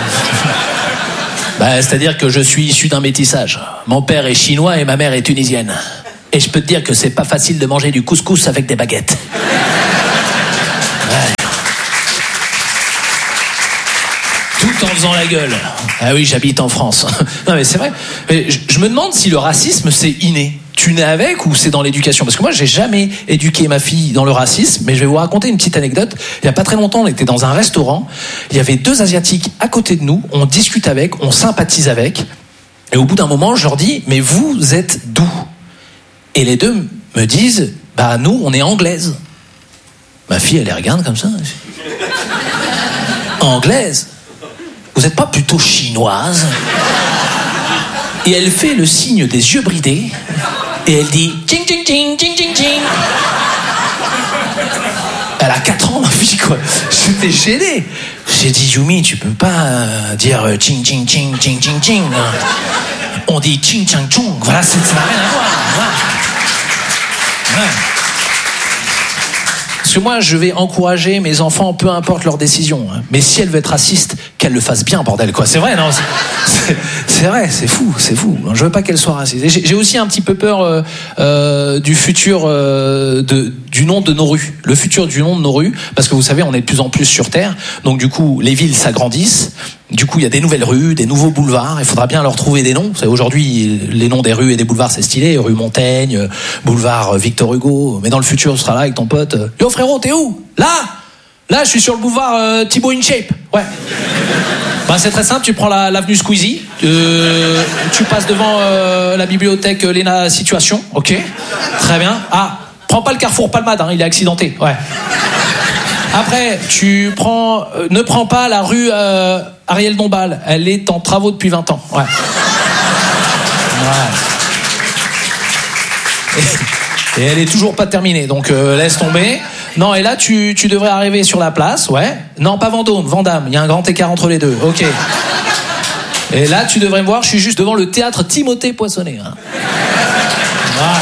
Bah, c'est-à-dire que je suis issu d'un métissage. Mon père est chinois et ma mère est tunisienne. Et je peux te dire que c'est pas facile de manger du couscous avec des baguettes. Ouais. Tout en faisant la gueule. Ah oui, j'habite en France. Non mais c'est vrai. Mais je, je me demande si le racisme c'est inné. Tu nais avec ou c'est dans l'éducation? Parce que moi j'ai jamais éduqué ma fille dans le racisme, mais je vais vous raconter une petite anecdote. Il y a pas très longtemps, on était dans un restaurant, il y avait deux Asiatiques à côté de nous, on discute avec, on sympathise avec, et au bout d'un moment je leur dis, mais vous êtes d'où? Et les deux me disent, bah nous on est anglaises. Ma fille elle les regarde comme ça. Anglaise? Vous n'êtes pas plutôt chinoise? Et elle fait le signe des yeux bridés et elle dit ching ching ching ching ching ching. Elle a quatre ans ma fille quoi. J'étais gêné. J'ai dit Yumi, tu peux pas euh, dire ching ching ching ching ching ching. On dit ching chang chung. Voilà, ça n'a rien à voir. Voilà. Ouais. Parce que moi, je vais encourager mes enfants, peu importe leur décision. Hein. Mais si elle veut être raciste, qu'elle le fasse bien, bordel, quoi. C'est vrai, non? C'est, c'est vrai, c'est fou, c'est fou. Je veux pas qu'elle soit raciste. Et j'ai, j'ai aussi un petit peu peur euh, euh, du futur euh, de, du nom de nos rues. Le futur du nom de nos rues, parce que vous savez, on est de plus en plus sur Terre. Donc du coup, les villes s'agrandissent. Du coup, il y a des nouvelles rues, des nouveaux boulevards. Il faudra bien leur trouver des noms. C'est aujourd'hui, les noms des rues et des boulevards, c'est stylé. Rue Montaigne, boulevard Victor Hugo. Mais dans le futur, on sera là avec ton pote. Yo frérot, t'es où? Là, là, je suis sur le boulevard euh, Thibaut InShape. Ouais. Bah, c'est très simple. Tu prends la, l'avenue Squeezie. Euh, tu passes devant euh, la bibliothèque Léna Situation. Ok. Très bien. Ah, prends pas le carrefour Palmade. Hein, il est accidenté. Ouais. Après, tu prends, euh, ne prends pas la rue euh, Ariel Dombal. Elle est en travaux depuis vingt ans. Ouais. Ouais. Et, et elle est toujours pas terminée, donc euh, laisse tomber. Non, et là, tu, tu devrais arriver sur la place, ouais. Non, pas Vendôme, Vandame. Il y a un grand écart entre les deux. Ok. Et là, tu devrais me voir, je suis juste devant le théâtre Timothée Poinçonnet. Hein. Ouais.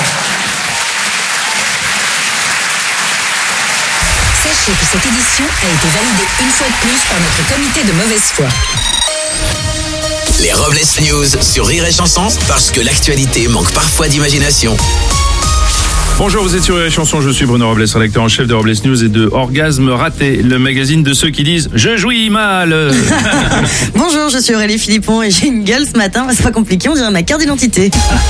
Sachez que cette édition a été validée une fois de plus par notre comité de mauvaise foi. Les Robles News sur Rire et Chanson, parce que l'actualité manque parfois d'imagination. Bonjour, vous êtes sur Rire et Chanson, je suis Bruno Robles, rédacteur en chef de Robles News et de Orgasme Raté, le magazine de ceux qui disent « Je jouis mal ». Bonjour, je suis Aurélie Philippon et j'ai une gueule ce matin, c'est pas compliqué, on dirait ma carte d'identité.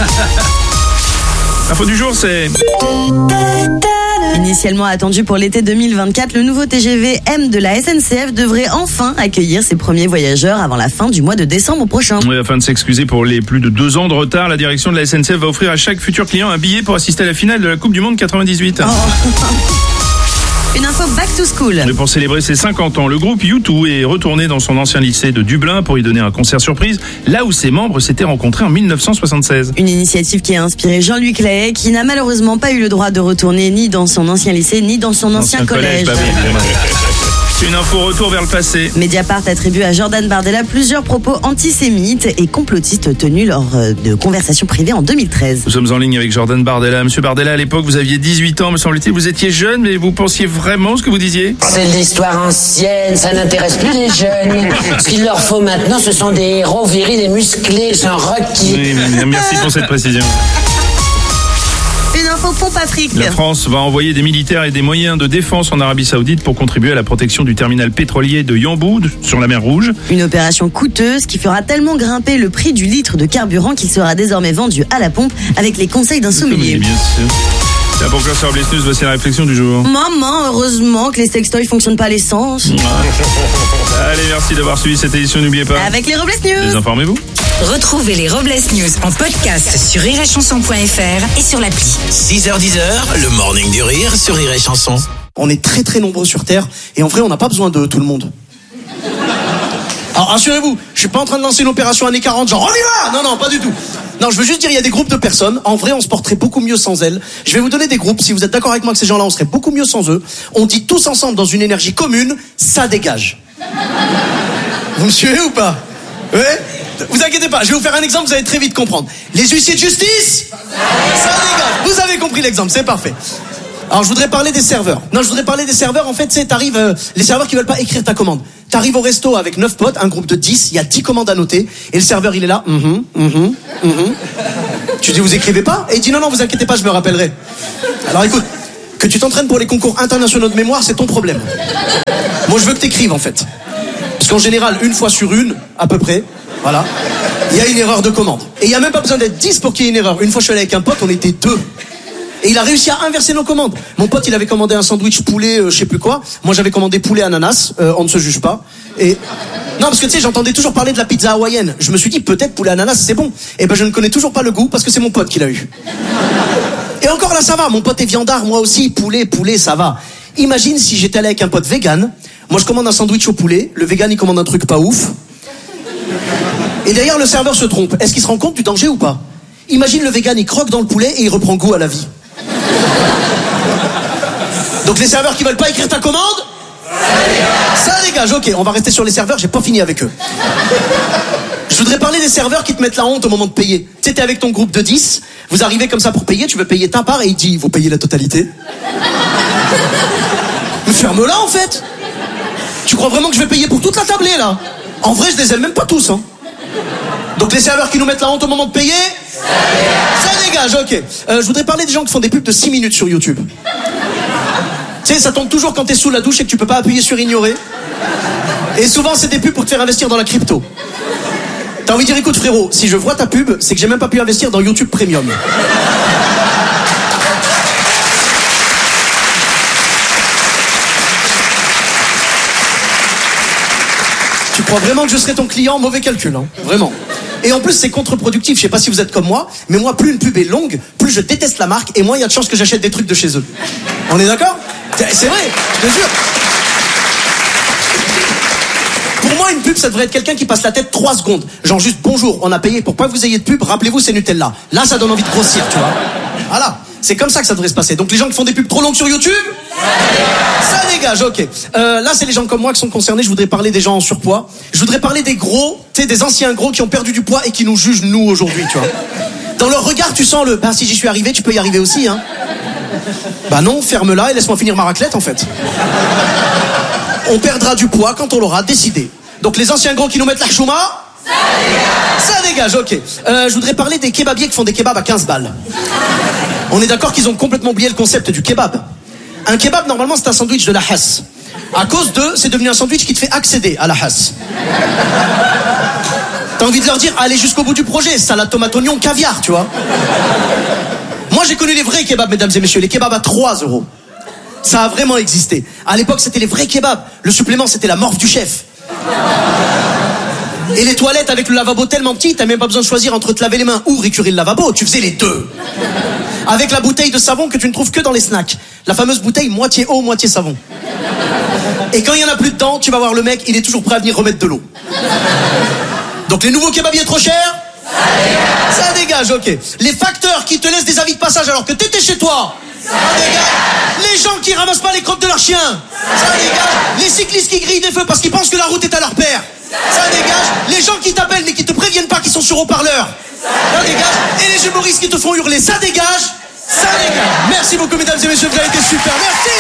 L'info du jour, c'est... Initialement attendu pour l'été deux mille vingt-quatre, le nouveau T G V M de la S N C F devrait enfin accueillir ses premiers voyageurs avant la fin du mois de décembre prochain. Oui, afin de s'excuser pour les plus de deux ans de retard, la direction de la S N C F va offrir à chaque futur client un billet pour assister à la finale de la Coupe du Monde quatre-vingt-dix-huit. Oh. Une info back to school. Mais pour célébrer ses cinquante ans, le groupe U deux est retourné dans son ancien lycée de Dublin pour y donner un concert surprise, là où ses membres s'étaient rencontrés en mille neuf cent soixante-seize. Une initiative qui a inspiré Jean-Luc Lahaye, qui n'a malheureusement pas eu le droit de retourner ni dans son ancien lycée, ni dans son ancien, ancien collège. collège bah, C'est une info retour vers le passé. Mediapart attribue à Jordan Bardella plusieurs propos antisémites et complotistes tenus lors de conversations privées en deux mille treize. Nous sommes en ligne avec Jordan Bardella. Monsieur Bardella, à l'époque, vous aviez dix-huit ans, me semble-t-il. Vous étiez jeune, mais vous pensiez vraiment ce que vous disiez? C'est de l'histoire ancienne, ça n'intéresse plus les jeunes. Ce qu'il leur faut maintenant, ce sont des héros virils et musclés, ils sont requis. Oui, merci pour cette précision. Une info pompe Afrique. La France va envoyer des militaires et des moyens de défense en Arabie Saoudite pour contribuer à la protection du terminal pétrolier de Yanbu sur la mer Rouge. Une opération coûteuse qui fera tellement grimper le prix du litre de carburant qu'il sera désormais vendu à la pompe avec les conseils d'un sommelier. Bien sûr. C'est pour clore sur Robles News, voici la réflexion du jour. Maman, heureusement que les sextoys fonctionnent pas à l'essence. Allez, merci d'avoir suivi cette édition, n'oubliez pas. Avec les Robles News. Désinformez-vous. Retrouvez les Robles News en podcast sur rire et chanson point f r et sur l'appli. six heures dix, le morning du rire sur Rire et Chanson. On est très très nombreux sur Terre et en vrai on n'a pas besoin de tout le monde. Alors rassurez-vous, je suis pas en train de lancer une opération années quarante, genre on y va. Non, non, pas du tout. Non, je veux juste dire, il y a des groupes de personnes. En vrai, on se porterait beaucoup mieux sans elles. Je vais vous donner des groupes. Si vous êtes d'accord avec moi que ces gens-là, on serait beaucoup mieux sans eux. On dit tous ensemble dans une énergie commune, ça dégage. Vous me suivez ou pas? Ouais. vous inquiétez pas, je vais vous faire un exemple, vous allez très vite comprendre. Les huissiers de justice, ça dégage. Vous avez compris l'exemple, c'est parfait. Alors je voudrais parler des serveurs. Non, je voudrais parler des serveurs. En fait, tu sais, t'arrives, euh, les serveurs qui veulent pas écrire ta commande. T'arrives au resto avec neuf potes, un groupe de dix, il y a dix commandes à noter, et le serveur il est là. Mm-hmm, mm-hmm, mm-hmm. Tu dis vous écrivez pas? Et il dit non non, vous inquiétez pas, je me rappellerai. Alors écoute, que tu t'entraînes pour les concours internationaux de mémoire, c'est ton problème. Moi je veux que t'écrives en fait. Parce qu'en général, une fois sur une, à peu près, voilà, il y a une erreur de commande. Et il y a même pas besoin d'être dix pour qu'il y ait une erreur. Une fois je suis allé avec un pote, on était deux. Et il a réussi à inverser nos commandes. Mon pote, il avait commandé un sandwich poulet, euh, je sais plus quoi. Moi, j'avais commandé poulet ananas. Euh, on ne se juge pas. Et non, parce que tu sais, j'entendais toujours parler de la pizza hawaïenne. Je me suis dit peut-être poulet ananas, c'est bon. Et ben, je ne connais toujours pas le goût parce que c'est mon pote qui l'a eu. Et encore là, ça va. Mon pote est viandard, moi aussi. Poulet, poulet, ça va. Imagine si j'étais allé avec un pote vegan. Moi, je commande un sandwich au poulet. Le vegan, il commande un truc pas ouf. Et d'ailleurs, le serveur se trompe. Est-ce qu'il se rend compte du danger ou pas? Imagine le vegan, il croque dans le poulet et il reprend goût à la vie. Donc les serveurs qui veulent pas écrire ta commande, ça dégage. Ok, on va rester sur les serveurs, j'ai pas fini avec eux. Je voudrais parler des serveurs qui te mettent la honte au moment de payer. Tu sais, t'es avec ton groupe de dix, vous arrivez comme ça pour payer, tu veux payer ta part et il dit, vous payez la totalité. Mais ferme-la en fait. Tu crois vraiment que je vais payer pour toute la tablée là? En vrai, je les aime même pas tous, hein. Donc les serveurs qui nous mettent la honte au moment de payer, ça dégage, ok. Euh, je voudrais parler des gens qui font des pubs de six minutes sur YouTube. Tu sais, ça tombe toujours quand t'es sous la douche et que tu peux pas appuyer sur ignorer. Et souvent, c'est des pubs pour te faire investir dans la crypto. T'as envie de dire, écoute frérot, si je vois ta pub, c'est que j'ai même pas pu investir dans YouTube Premium. Tu crois vraiment que je serais ton client? Mauvais calcul, hein. Vraiment. Et en plus, c'est contre-productif. Je sais pas si vous êtes comme moi, mais moi, plus une pub est longue, plus je déteste la marque, et moins il y a de chances que j'achète des trucs de chez eux. On est d'accord? C'est vrai, je te jure. Pour moi, une pub, ça devrait être quelqu'un qui passe la tête trois secondes. Genre juste, bonjour, on a payé pour pas que vous ayez de pub, rappelez-vous, c'est Nutella. Là, ça donne envie de grossir, tu vois. Voilà. C'est comme ça que ça devrait se passer. Donc les gens qui font des pubs trop longues sur YouTube, ça dégage, ok. Euh, là, c'est les gens comme moi qui sont concernés. Je voudrais parler des gens en surpoids. Je voudrais parler des gros, tu sais, des anciens gros qui ont perdu du poids et qui nous jugent, nous, aujourd'hui, tu vois. Dans leur regard, tu sens le, bah, si j'y suis arrivé, tu peux y arriver aussi, hein. Bah non, ferme-la et laisse-moi finir ma raclette, en fait. On perdra du poids quand on l'aura décidé. Donc les anciens gros qui nous mettent la chouma, ça dégage, ça dégage, ok. Euh, je voudrais parler des kebabiers qui font des kebabs à quinze balles. On est d'accord qu'ils ont complètement oublié le concept du kebab. Un kebab, normalement, c'est un sandwich de la hasse. À cause d'eux, c'est devenu un sandwich qui te fait accéder à la hasse. T'as envie de leur dire, allez jusqu'au bout du projet, salade, tomate, oignon, caviar, tu vois. Moi, j'ai connu les vrais kebabs, mesdames et messieurs, les kebabs à trois euros. Ça a vraiment existé. À l'époque, c'était les vrais kebabs. Le supplément, c'était la morve du chef. Et les toilettes avec le lavabo tellement petit, t'as même pas besoin de choisir entre te laver les mains ou récurer le lavabo, tu faisais les deux. Avec la bouteille de savon que tu ne trouves que dans les snacks. La fameuse bouteille moitié eau, moitié savon. Et quand il y en a plus dedans, tu vas voir le mec, il est toujours prêt à venir remettre de l'eau. Donc les nouveaux kebabiers trop chers, ça dégage, ok. Les facteurs qui te laissent des avis de passage alors que t'étais chez toi, ça dégage. Les gens qui ramassent pas les crottes de leurs chiens, ça dégage. Les cyclistes qui grillent des feux parce qu'ils pensent que la route est à leur père, ça dégage. Les gens qui t'appellent mais qui te préviennent pas qu'ils sont sur haut-parleur, ça dégage. Et les humoristes qui te font hurler, ça dégage, ça dégage. Merci beaucoup mesdames et messieurs, vous avez été super, merci.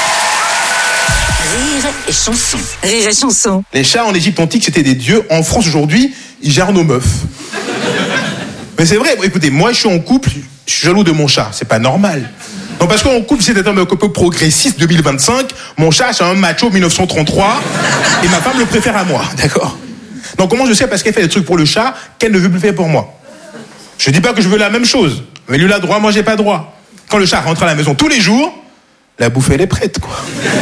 Rire et chanson. Rire et chanson. Les chats en Égypte antique, c'était des dieux. En France aujourd'hui, ils gèrent nos meufs. Mais c'est vrai, écoutez, moi je suis en couple, je suis jaloux de mon chat, c'est pas normal. Non, parce qu'en couple, c'est un homme un peu progressiste deux mille vingt-cinq, mon chat c'est un macho mille neuf cent trente-trois, et ma femme le préfère à moi, d'accord? Donc comment je sais parce qu'elle fait des trucs pour le chat qu'elle ne veut plus faire pour moi? Je dis pas que je veux la même chose, mais lui il a droit, moi j'ai pas droit. Quand le chat rentre à la maison tous les jours, la bouffe elle est prête, quoi.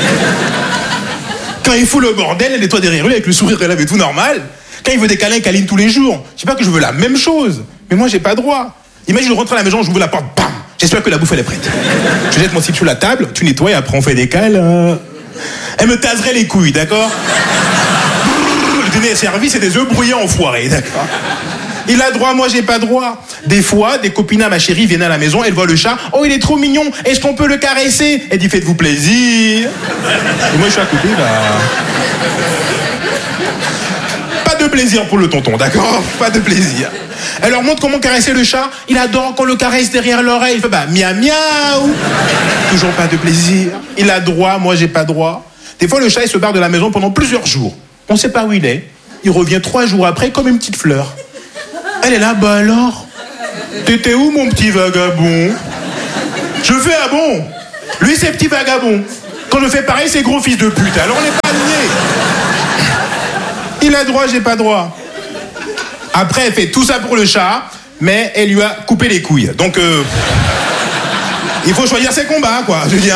Quand il fout le bordel, elle nettoie derrière lui avec le sourire relève et tout normal. Quand il veut des câlins, câline tous les jours. Je dis pas que je veux la même chose, mais moi j'ai pas droit. Imagine, je rentre à la maison, j'ouvre la porte, bam! J'espère que la bouffe elle est prête. Je jette mon slip sur la table, tu nettoies et après on fait des câlins. Elle me taserait les couilles, d'accord? Le dîner est servi, c'est des œufs brouillés enfoirés, d'accord? Il a droit, moi j'ai pas droit. Des fois, des copines à ma chérie viennent à la maison, elles voient le chat, oh il est trop mignon, est-ce qu'on peut le caresser? Elle dit faites-vous plaisir. Et moi je suis à côté, bah... Pas de plaisir pour le tonton, d'accord? Pas de plaisir. Elle leur montre comment caresser le chat. Il adore qu'on le caresse derrière l'oreille. Il fait bah miaou miaou. Toujours pas de plaisir. Il a droit, moi j'ai pas droit. Des fois le chat il se barre de la maison pendant plusieurs jours. On sait pas où il est. Il revient trois jours après comme une petite fleur. Elle est là, bah alors? T'étais où mon petit vagabond? Je fais ah bon? Lui c'est petit vagabond. Quand je fais pareil c'est gros fils de pute. Alors on n'est pas liés. Il a droit, j'ai pas droit. Après, elle fait tout ça pour le chat, mais elle lui a coupé les couilles. Donc, euh, il faut choisir ses combats, quoi, je veux dire.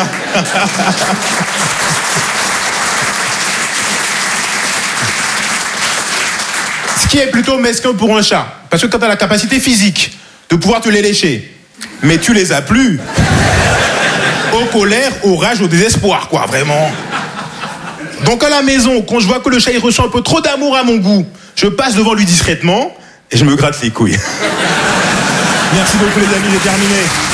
Ce qui est plutôt mesquin pour un chat. Parce que quand tu as la capacité physique de pouvoir te les lécher, mais tu les as plus, au colère, au rage, au désespoir, quoi, vraiment. Donc à la maison, quand je vois que le chat il ressent un peu trop d'amour à mon goût, je passe devant lui discrètement et je me gratte les couilles. Merci beaucoup les amis, j'ai terminé.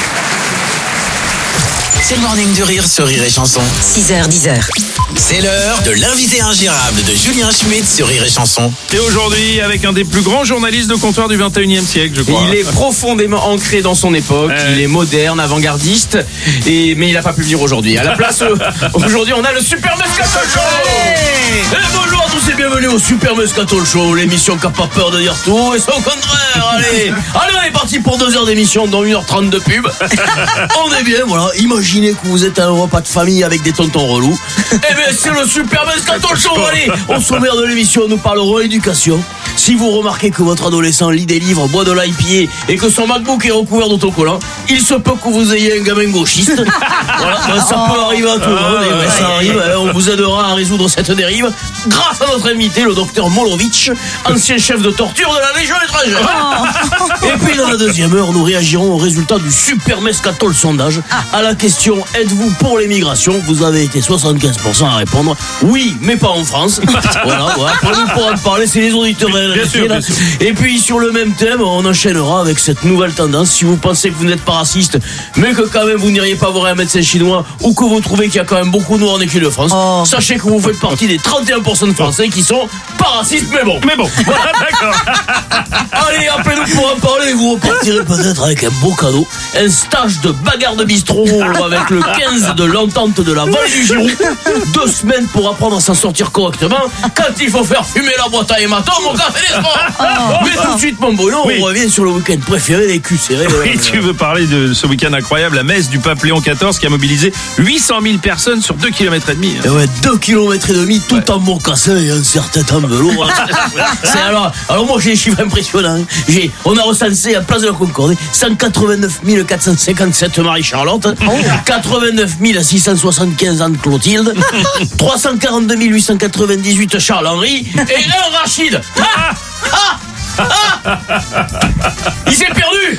C'est le Morning du Rire sur Rire et Chanson. six heures dix heures. C'est l'heure de l'invité ingérable de Julien Schmitt sur Rire et Chanson. Et aujourd'hui, avec un des plus grands journalistes de comptoir du vingt et unième siècle, je crois. Il est profondément ancré dans son époque, euh... il est moderne, avant-gardiste, et... mais il n'a pas pu venir aujourd'hui. À la place, aujourd'hui, on a le Super Moscato Show. Et bonjour à tous et bienvenue au Super Moscato Show, l'émission qui n'a pas peur de dire tout, et c'est au contraire. Allez, allez, on est parti pour deux heures d'émission, dont une heure trente de pub. On est bien, voilà. Imaginez que vous êtes à un repas de famille avec des tontons relous. Eh bien, c'est le Super Moscato Show. Allez, au sommaire de l'émission, nous parlerons éducation. Si vous remarquez que votre adolescent lit des livres, boit de l'I P A et que son MacBook est recouvert d'autocollants, il se peut que vous ayez un gamin gauchiste. Voilà, ben, ça peut arriver à tout le monde. Et ben, ça arrive, hein, on vous aidera à résoudre cette dérive grâce à notre invité, le docteur Molovic, ancien chef de torture de la Légion étrangère. Et puis dans la deuxième heure, nous réagirons aux résultats du Super Moscato le sondage. À la question « Êtes-vous pour l'immigration ?» Vous avez été soixante-quinze pour cent à répondre « Oui, mais pas en France ». Voilà, voilà. Après, nous pourrons en parler, c'est les auditeurs. Bien sûr, bien sûr. Et puis sur le même thème, on enchaînera avec cette nouvelle tendance. Si vous pensez que vous n'êtes pas raciste, mais que quand même vous n'iriez pas voir un médecin chinois, ou que vous trouvez qu'il y a quand même beaucoup de noirs en équipe de France, oh. Sachez que vous faites partie des trente et un pour cent de Français qui sont pas racistes, mais bon. Mais bon, voilà, d'accord. Allez, appelez-nous pour en parler. Vous repartirez peut-être avec un beau cadeau, un stage de bagarre de bistrot avec le quinze de l'entente de la vallée du Giroud. Deux semaines pour apprendre à s'en sortir correctement quand il faut faire fumer la boîte à hématome au café des sports. Oh. Mais tout de suite, mon Bruno, oui. On revient sur le week-end préféré des culs serrés. Oui, tu veux parler de ce week-end incroyable, la messe du pape Léon quatorze qui a mobilisé huit cent mille personnes sur deux kilomètres et demi. Et ouais, deux kilomètres et demi, tout ouais. En mocassin et un certain temps de velours. C'est alors, alors moi j'ai des chiffres impressionnants. J'ai, on a recensé à Place de la Concorde cent quatre-vingt-neuf mille quatre cent cinquante-sept Marie-Charlotte, oh. quatre-vingt-neuf mille six cent soixante-quinze Anne-Clotilde, trois cent quarante-deux mille huit cent quatre-vingt-dix-huit Charles-Henri et un Rachid. Ah ah Ah il s'est perdu.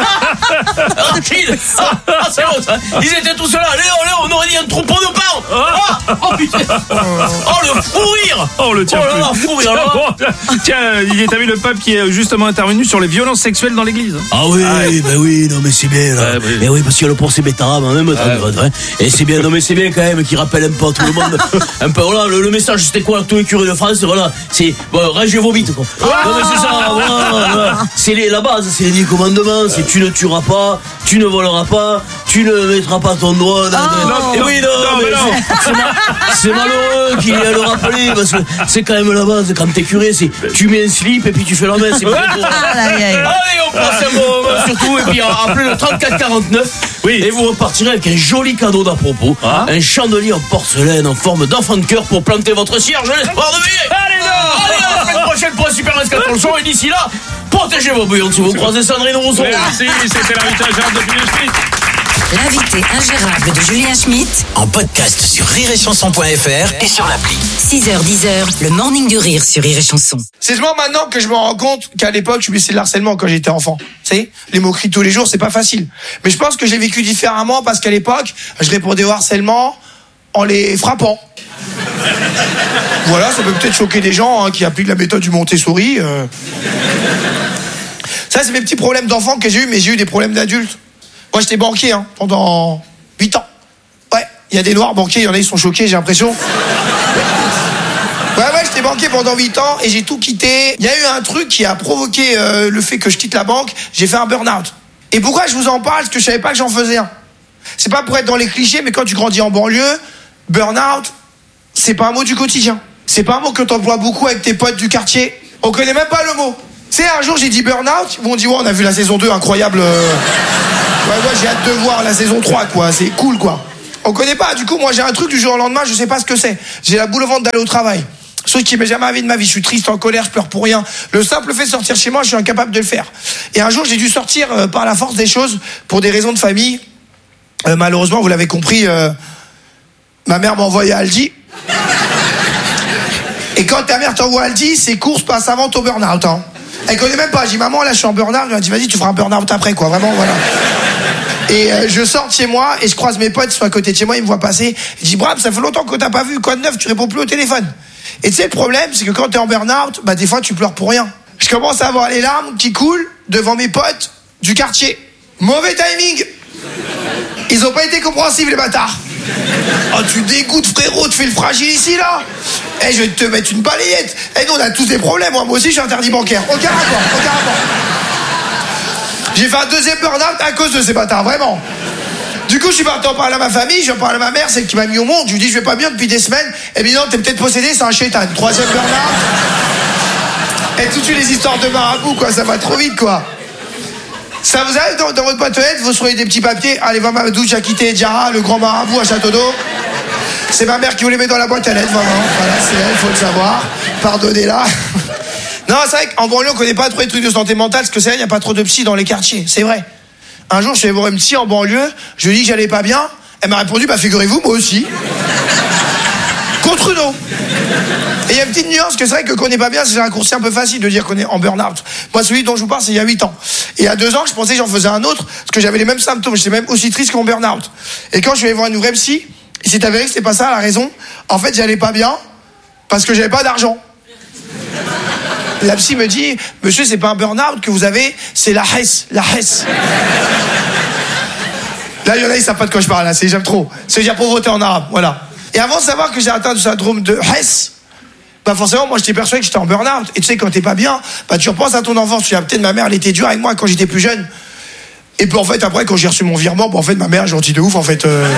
Rachid. Ah, ah, c'est bon ça. Ils étaient tous là. Léo, Léo, on aurait dit un troupeau de paons. Ah, oh putain. Oh le fou rire. Oh le tien. Oh là là, fou rire. Tiens, il est vu le pape qui est justement intervenu sur les violences sexuelles dans l'église. Ah oui, ah, oui. Ben oui, non mais c'est bien là. Ah, oui. Mais oui, parce qu'il y a le procès Bétarab en même temps. Ah, ouais. Et c'est bien, non mais c'est bien quand même qu'il rappelle un peu à tout le monde. Un peu voilà, le, le message c'était quoi à tous les curés de France, voilà, c'est bon, rangez vos bites quoi. Ah, non mais c'est ça. Voilà, voilà. C'est les, la base, c'est les dix commandements, c'est tu ne tueras pas, tu ne voleras pas, tu ne mettras pas ton doigt dans... Oh. Non, et oui, non, non, mais non. C'est, c'est, mal, c'est malheureux qu'il ait à le rappeler, parce que c'est quand même la base, quand t'es curé, c'est tu mets un slip et puis tu fais la messe, c'est pas pour... Allez, on passe un bon moment surtout, et puis appelez le trente-quatre quarante-neuf, oui. Et vous repartirez avec un joli cadeau d'à propos, ah. Un chandelier en porcelaine en forme d'enfant de cœur pour planter votre cierge, l'espoir de veiller. Allez, non. Allez, à la semaine prochaine pour un Super Moscato le show, et d'ici là, protégez vos bouillons si vous croisez Sandrine Rousseau. Merci, c'était l'invité ingérable de Julien Schmitt. L'invité ingérable de Julien Schmitt. En podcast sur rire et chanson point f r et sur l'appli. six heures dix heures, le morning du rire sur Rire et Chanson. C'est seulement maintenant que je me rends compte qu'à l'époque, je subissais le harcèlement quand j'étais enfant. Tu sais, les moqueries tous les jours, c'est pas facile. Mais je pense que j'ai vécu différemment parce qu'à l'époque, je répondais au harcèlement en les frappant. Voilà, ça peut peut-être choquer des gens hein, qui appliquent la méthode du Montessori. Euh... Ça, c'est mes petits problèmes d'enfant que j'ai eu, mais j'ai eu des problèmes d'adulte. Moi, j'étais banquier hein, pendant huit ans. Ouais, il y a des noirs banquiers, il y en a, ils sont choqués, j'ai l'impression. Ouais, ouais, j'étais banquier pendant huit ans et j'ai tout quitté. Il y a eu un truc qui a provoqué euh, le fait que je quitte la banque. J'ai fait un burn-out. Et pourquoi je vous en parle? Parce que je savais pas que j'en faisais un. C'est pas pour être dans les clichés, mais quand tu grandis en banlieue, burn-out, c'est pas un mot du quotidien. C'est pas un mot que t'emploies beaucoup avec tes potes du quartier. On connaît même pas le mot. C'est un jour j'ai dit burn-out, ils m'ont dit ouais on a vu la saison deux, incroyable. Ouais, ouais, j'ai hâte de voir la saison trois quoi, c'est cool quoi. On connaît pas, du coup moi j'ai un truc du jour au lendemain, je sais pas ce que c'est. J'ai la boule au ventre d'aller au travail. Truc qui m'est jamais arrivé de ma vie, je suis triste, en colère, je pleure pour rien. Le simple fait de sortir chez moi, je suis incapable de le faire. Et un jour j'ai dû sortir euh, par la force des choses pour des raisons de famille. Euh, malheureusement, vous l'avez compris, euh, ma mère m'a envoyé à Aldi. Et quand ta mère t'envoie à Aldi, ses courses passent avant ton burn-out. Hein. Elle connaît même pas. J'ai dit maman, là je suis en burn-out. Elle m'a dit vas-y, tu feras un burn-out après quoi. Vraiment, voilà. Et euh, je sors de chez moi et je croise mes potes qui sont à côté de chez moi. Ils me voient passer. Je dis Brab, ça fait longtemps que t'as pas vu. Quoi de neuf? Tu réponds plus au téléphone. Et tu sais le problème, c'est que quand t'es en burn-out, bah des fois tu pleures pour rien. Je commence à avoir les larmes qui coulent devant mes potes du quartier. Mauvais timing. Ils ont pas été compréhensifs les bâtards. Oh tu dégoûtes frérot, tu fais le fragile ici là. Eh je vais te mettre une balayette. Eh nous on a tous des problèmes, moi, moi aussi je suis interdit bancaire. Aucun rapport, aucun rapport. J'ai fait un deuxième burn-out à cause de ces bâtards, vraiment. Du coup je suis parti en parler à ma famille, j'en parle à ma mère, celle qui m'a mis au monde. Je lui dis je vais pas bien depuis des semaines. Eh bien non, t'es peut-être possédé, c'est un chétan. Troisième burn-out. Et tout de suite les histoires de marabout quoi, ça va trop vite quoi. Ça vous arrive dans, dans votre boîte aux lettres, vous recevez des petits papiers. Allez voir Mamadou, j'ai quitté Diarra, le grand marabout à Château d'Eau. C'est ma mère qui vous les met dans la boîte à lettres, vraiment. Voilà, c'est elle, il faut le savoir. Pardonnez-la. Non, c'est vrai qu'en banlieue, on connaît pas trop les trucs de santé mentale, parce que c'est vrai, il n'y a pas trop de psy dans les quartiers. C'est vrai. Un jour, je suis allé voir une psy en banlieue, je lui ai dit que j'allais pas bien. Elle m'a répondu, bah figurez-vous, moi aussi. Contre une eau. Et il y a une petite nuance que c'est vrai que qu'on n'est pas bien, c'est un raccourci un peu facile de dire qu'on est en burn-out. Moi, celui dont je vous parle, c'est il y a huit ans. Et il y a deux ans, je pensais que j'en faisais un autre, parce que j'avais les mêmes symptômes, j'étais même aussi triste qu'en burn-out. Et quand je suis allé voir une vraie psy, il s'est avéré que c'était pas ça la raison. En fait, j'allais pas bien, parce que j'avais pas d'argent. La psy me dit, monsieur, c'est pas un burn-out que vous avez, c'est la hesse, la hesse. Là, il y en a, ils savent pas de quoi je parle, là, c'est j'aime trop. C'est dire pauvreté en arabe, voilà. Et avant de savoir que j'ai atteint du syndrome de Hess, bah forcément, moi j'étais persuadé que j'étais en burn-out. Et tu sais, quand t'es pas bien, bah tu repenses à ton enfance. Tu dis, ah, peut-être ma mère, elle était dure avec moi quand j'étais plus jeune. Et puis en fait, après, quand j'ai reçu mon virement, bah en fait, ma mère est gentille de ouf, en fait. Euh...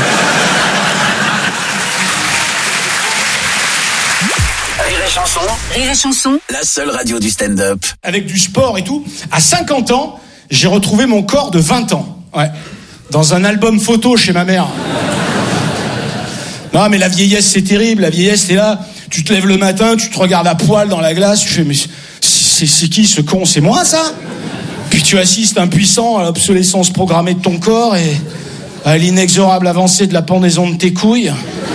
Rire et chanson. Rire et chanson. La seule radio du stand-up. Avec du sport et tout. À cinquante ans, j'ai retrouvé mon corps de vingt ans. Ouais. Dans un album photo chez ma mère. Non, mais la vieillesse, c'est terrible. La vieillesse, t'es là, tu te lèves le matin, tu te regardes à poil dans la glace, tu fais, mais c'est, c'est qui ce con? C'est moi, ça? Puis tu assistes impuissant à l'obsolescence programmée de ton corps et à l'inexorable avancée de la pendaison de tes couilles.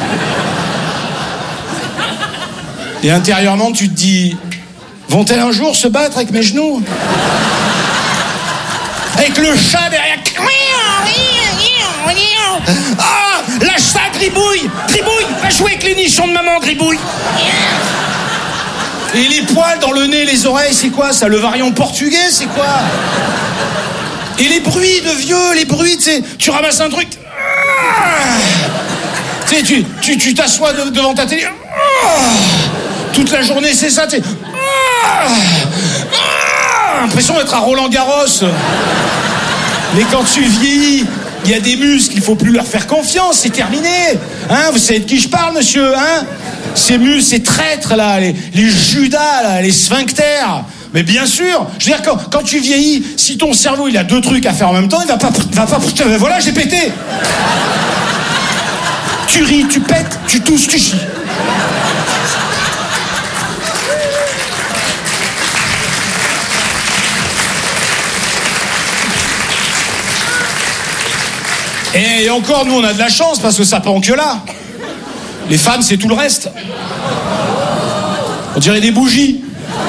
Et intérieurement, tu te dis, vont-elles un jour se battre avec mes genoux? Avec le chat derrière. Ah, lâche ça, Gribouille! Gribouille, va jouer avec les nichons de maman, Gribouille! Et les poils dans le nez, les oreilles, c'est quoi ça? Le variant portugais, c'est quoi? Et les bruits de vieux, les bruits, tu sais, tu ramasses un truc. Tu sais, tu, tu, tu t'assois de, devant ta télé. Toute la journée, c'est ça, tu sais. L'impression d'être à Roland-Garros. Mais quand tu vieillis, il y a des muscles, il faut plus leur faire confiance, c'est terminé. Hein, vous savez de qui je parle, monsieur, hein? Ces muscles, ces traîtres, là, les, les judas, là, les sphincters. Mais bien sûr, je veux dire, quand, quand tu vieillis, si ton cerveau, il a deux trucs à faire en même temps, il va pas... Il va pas voilà, j'ai pété. Tu ris, tu pètes, tu tousses, tu chies. Et encore, nous, on a de la chance parce que ça pend que là. Les femmes, c'est tout le reste. On dirait des bougies.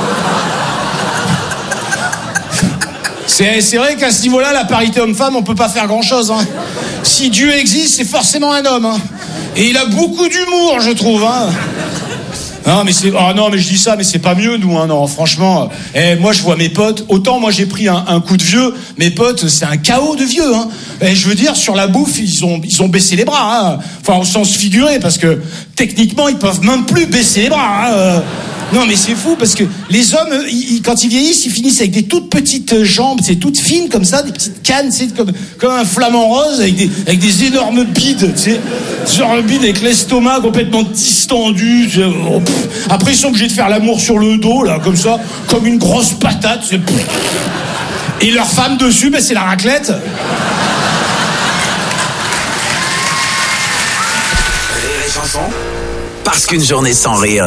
C'est, c'est vrai qu'à ce niveau-là, la parité homme-femme, on peut pas faire grand-chose. Hein. Si Dieu existe, c'est forcément un homme. Hein. Et il a beaucoup d'humour, je trouve. Hein. Non, mais c'est, oh non, mais je dis ça, mais c'est pas mieux, nous, hein, non, franchement. Eh, moi, je vois mes potes, autant moi j'ai pris un, un coup de vieux, mes potes, c'est un chaos de vieux, hein. Et je veux dire, sur la bouffe, ils ont, ils ont baissé les bras, hein. Enfin, au sens figuré, parce que, techniquement, ils peuvent même plus baisser les bras, hein. Non, mais c'est fou parce que les hommes, eux, ils- ils- quand ils vieillissent, ils finissent avec des toutes petites jambes, c'est toutes fines comme ça, des petites cannes, c'est comme, comme un flamant rose avec des, avec des énormes bides, tu sais. Genre le bide avec l'estomac complètement distendu. tu sais. Oh, pff. Après, ils sont obligés de faire l'amour sur le dos, là, comme ça, comme une grosse patate. c'est- pff. Et leur femme dessus, ben, c'est la raclette. Rire et chanson. Parce qu'une journée sans rire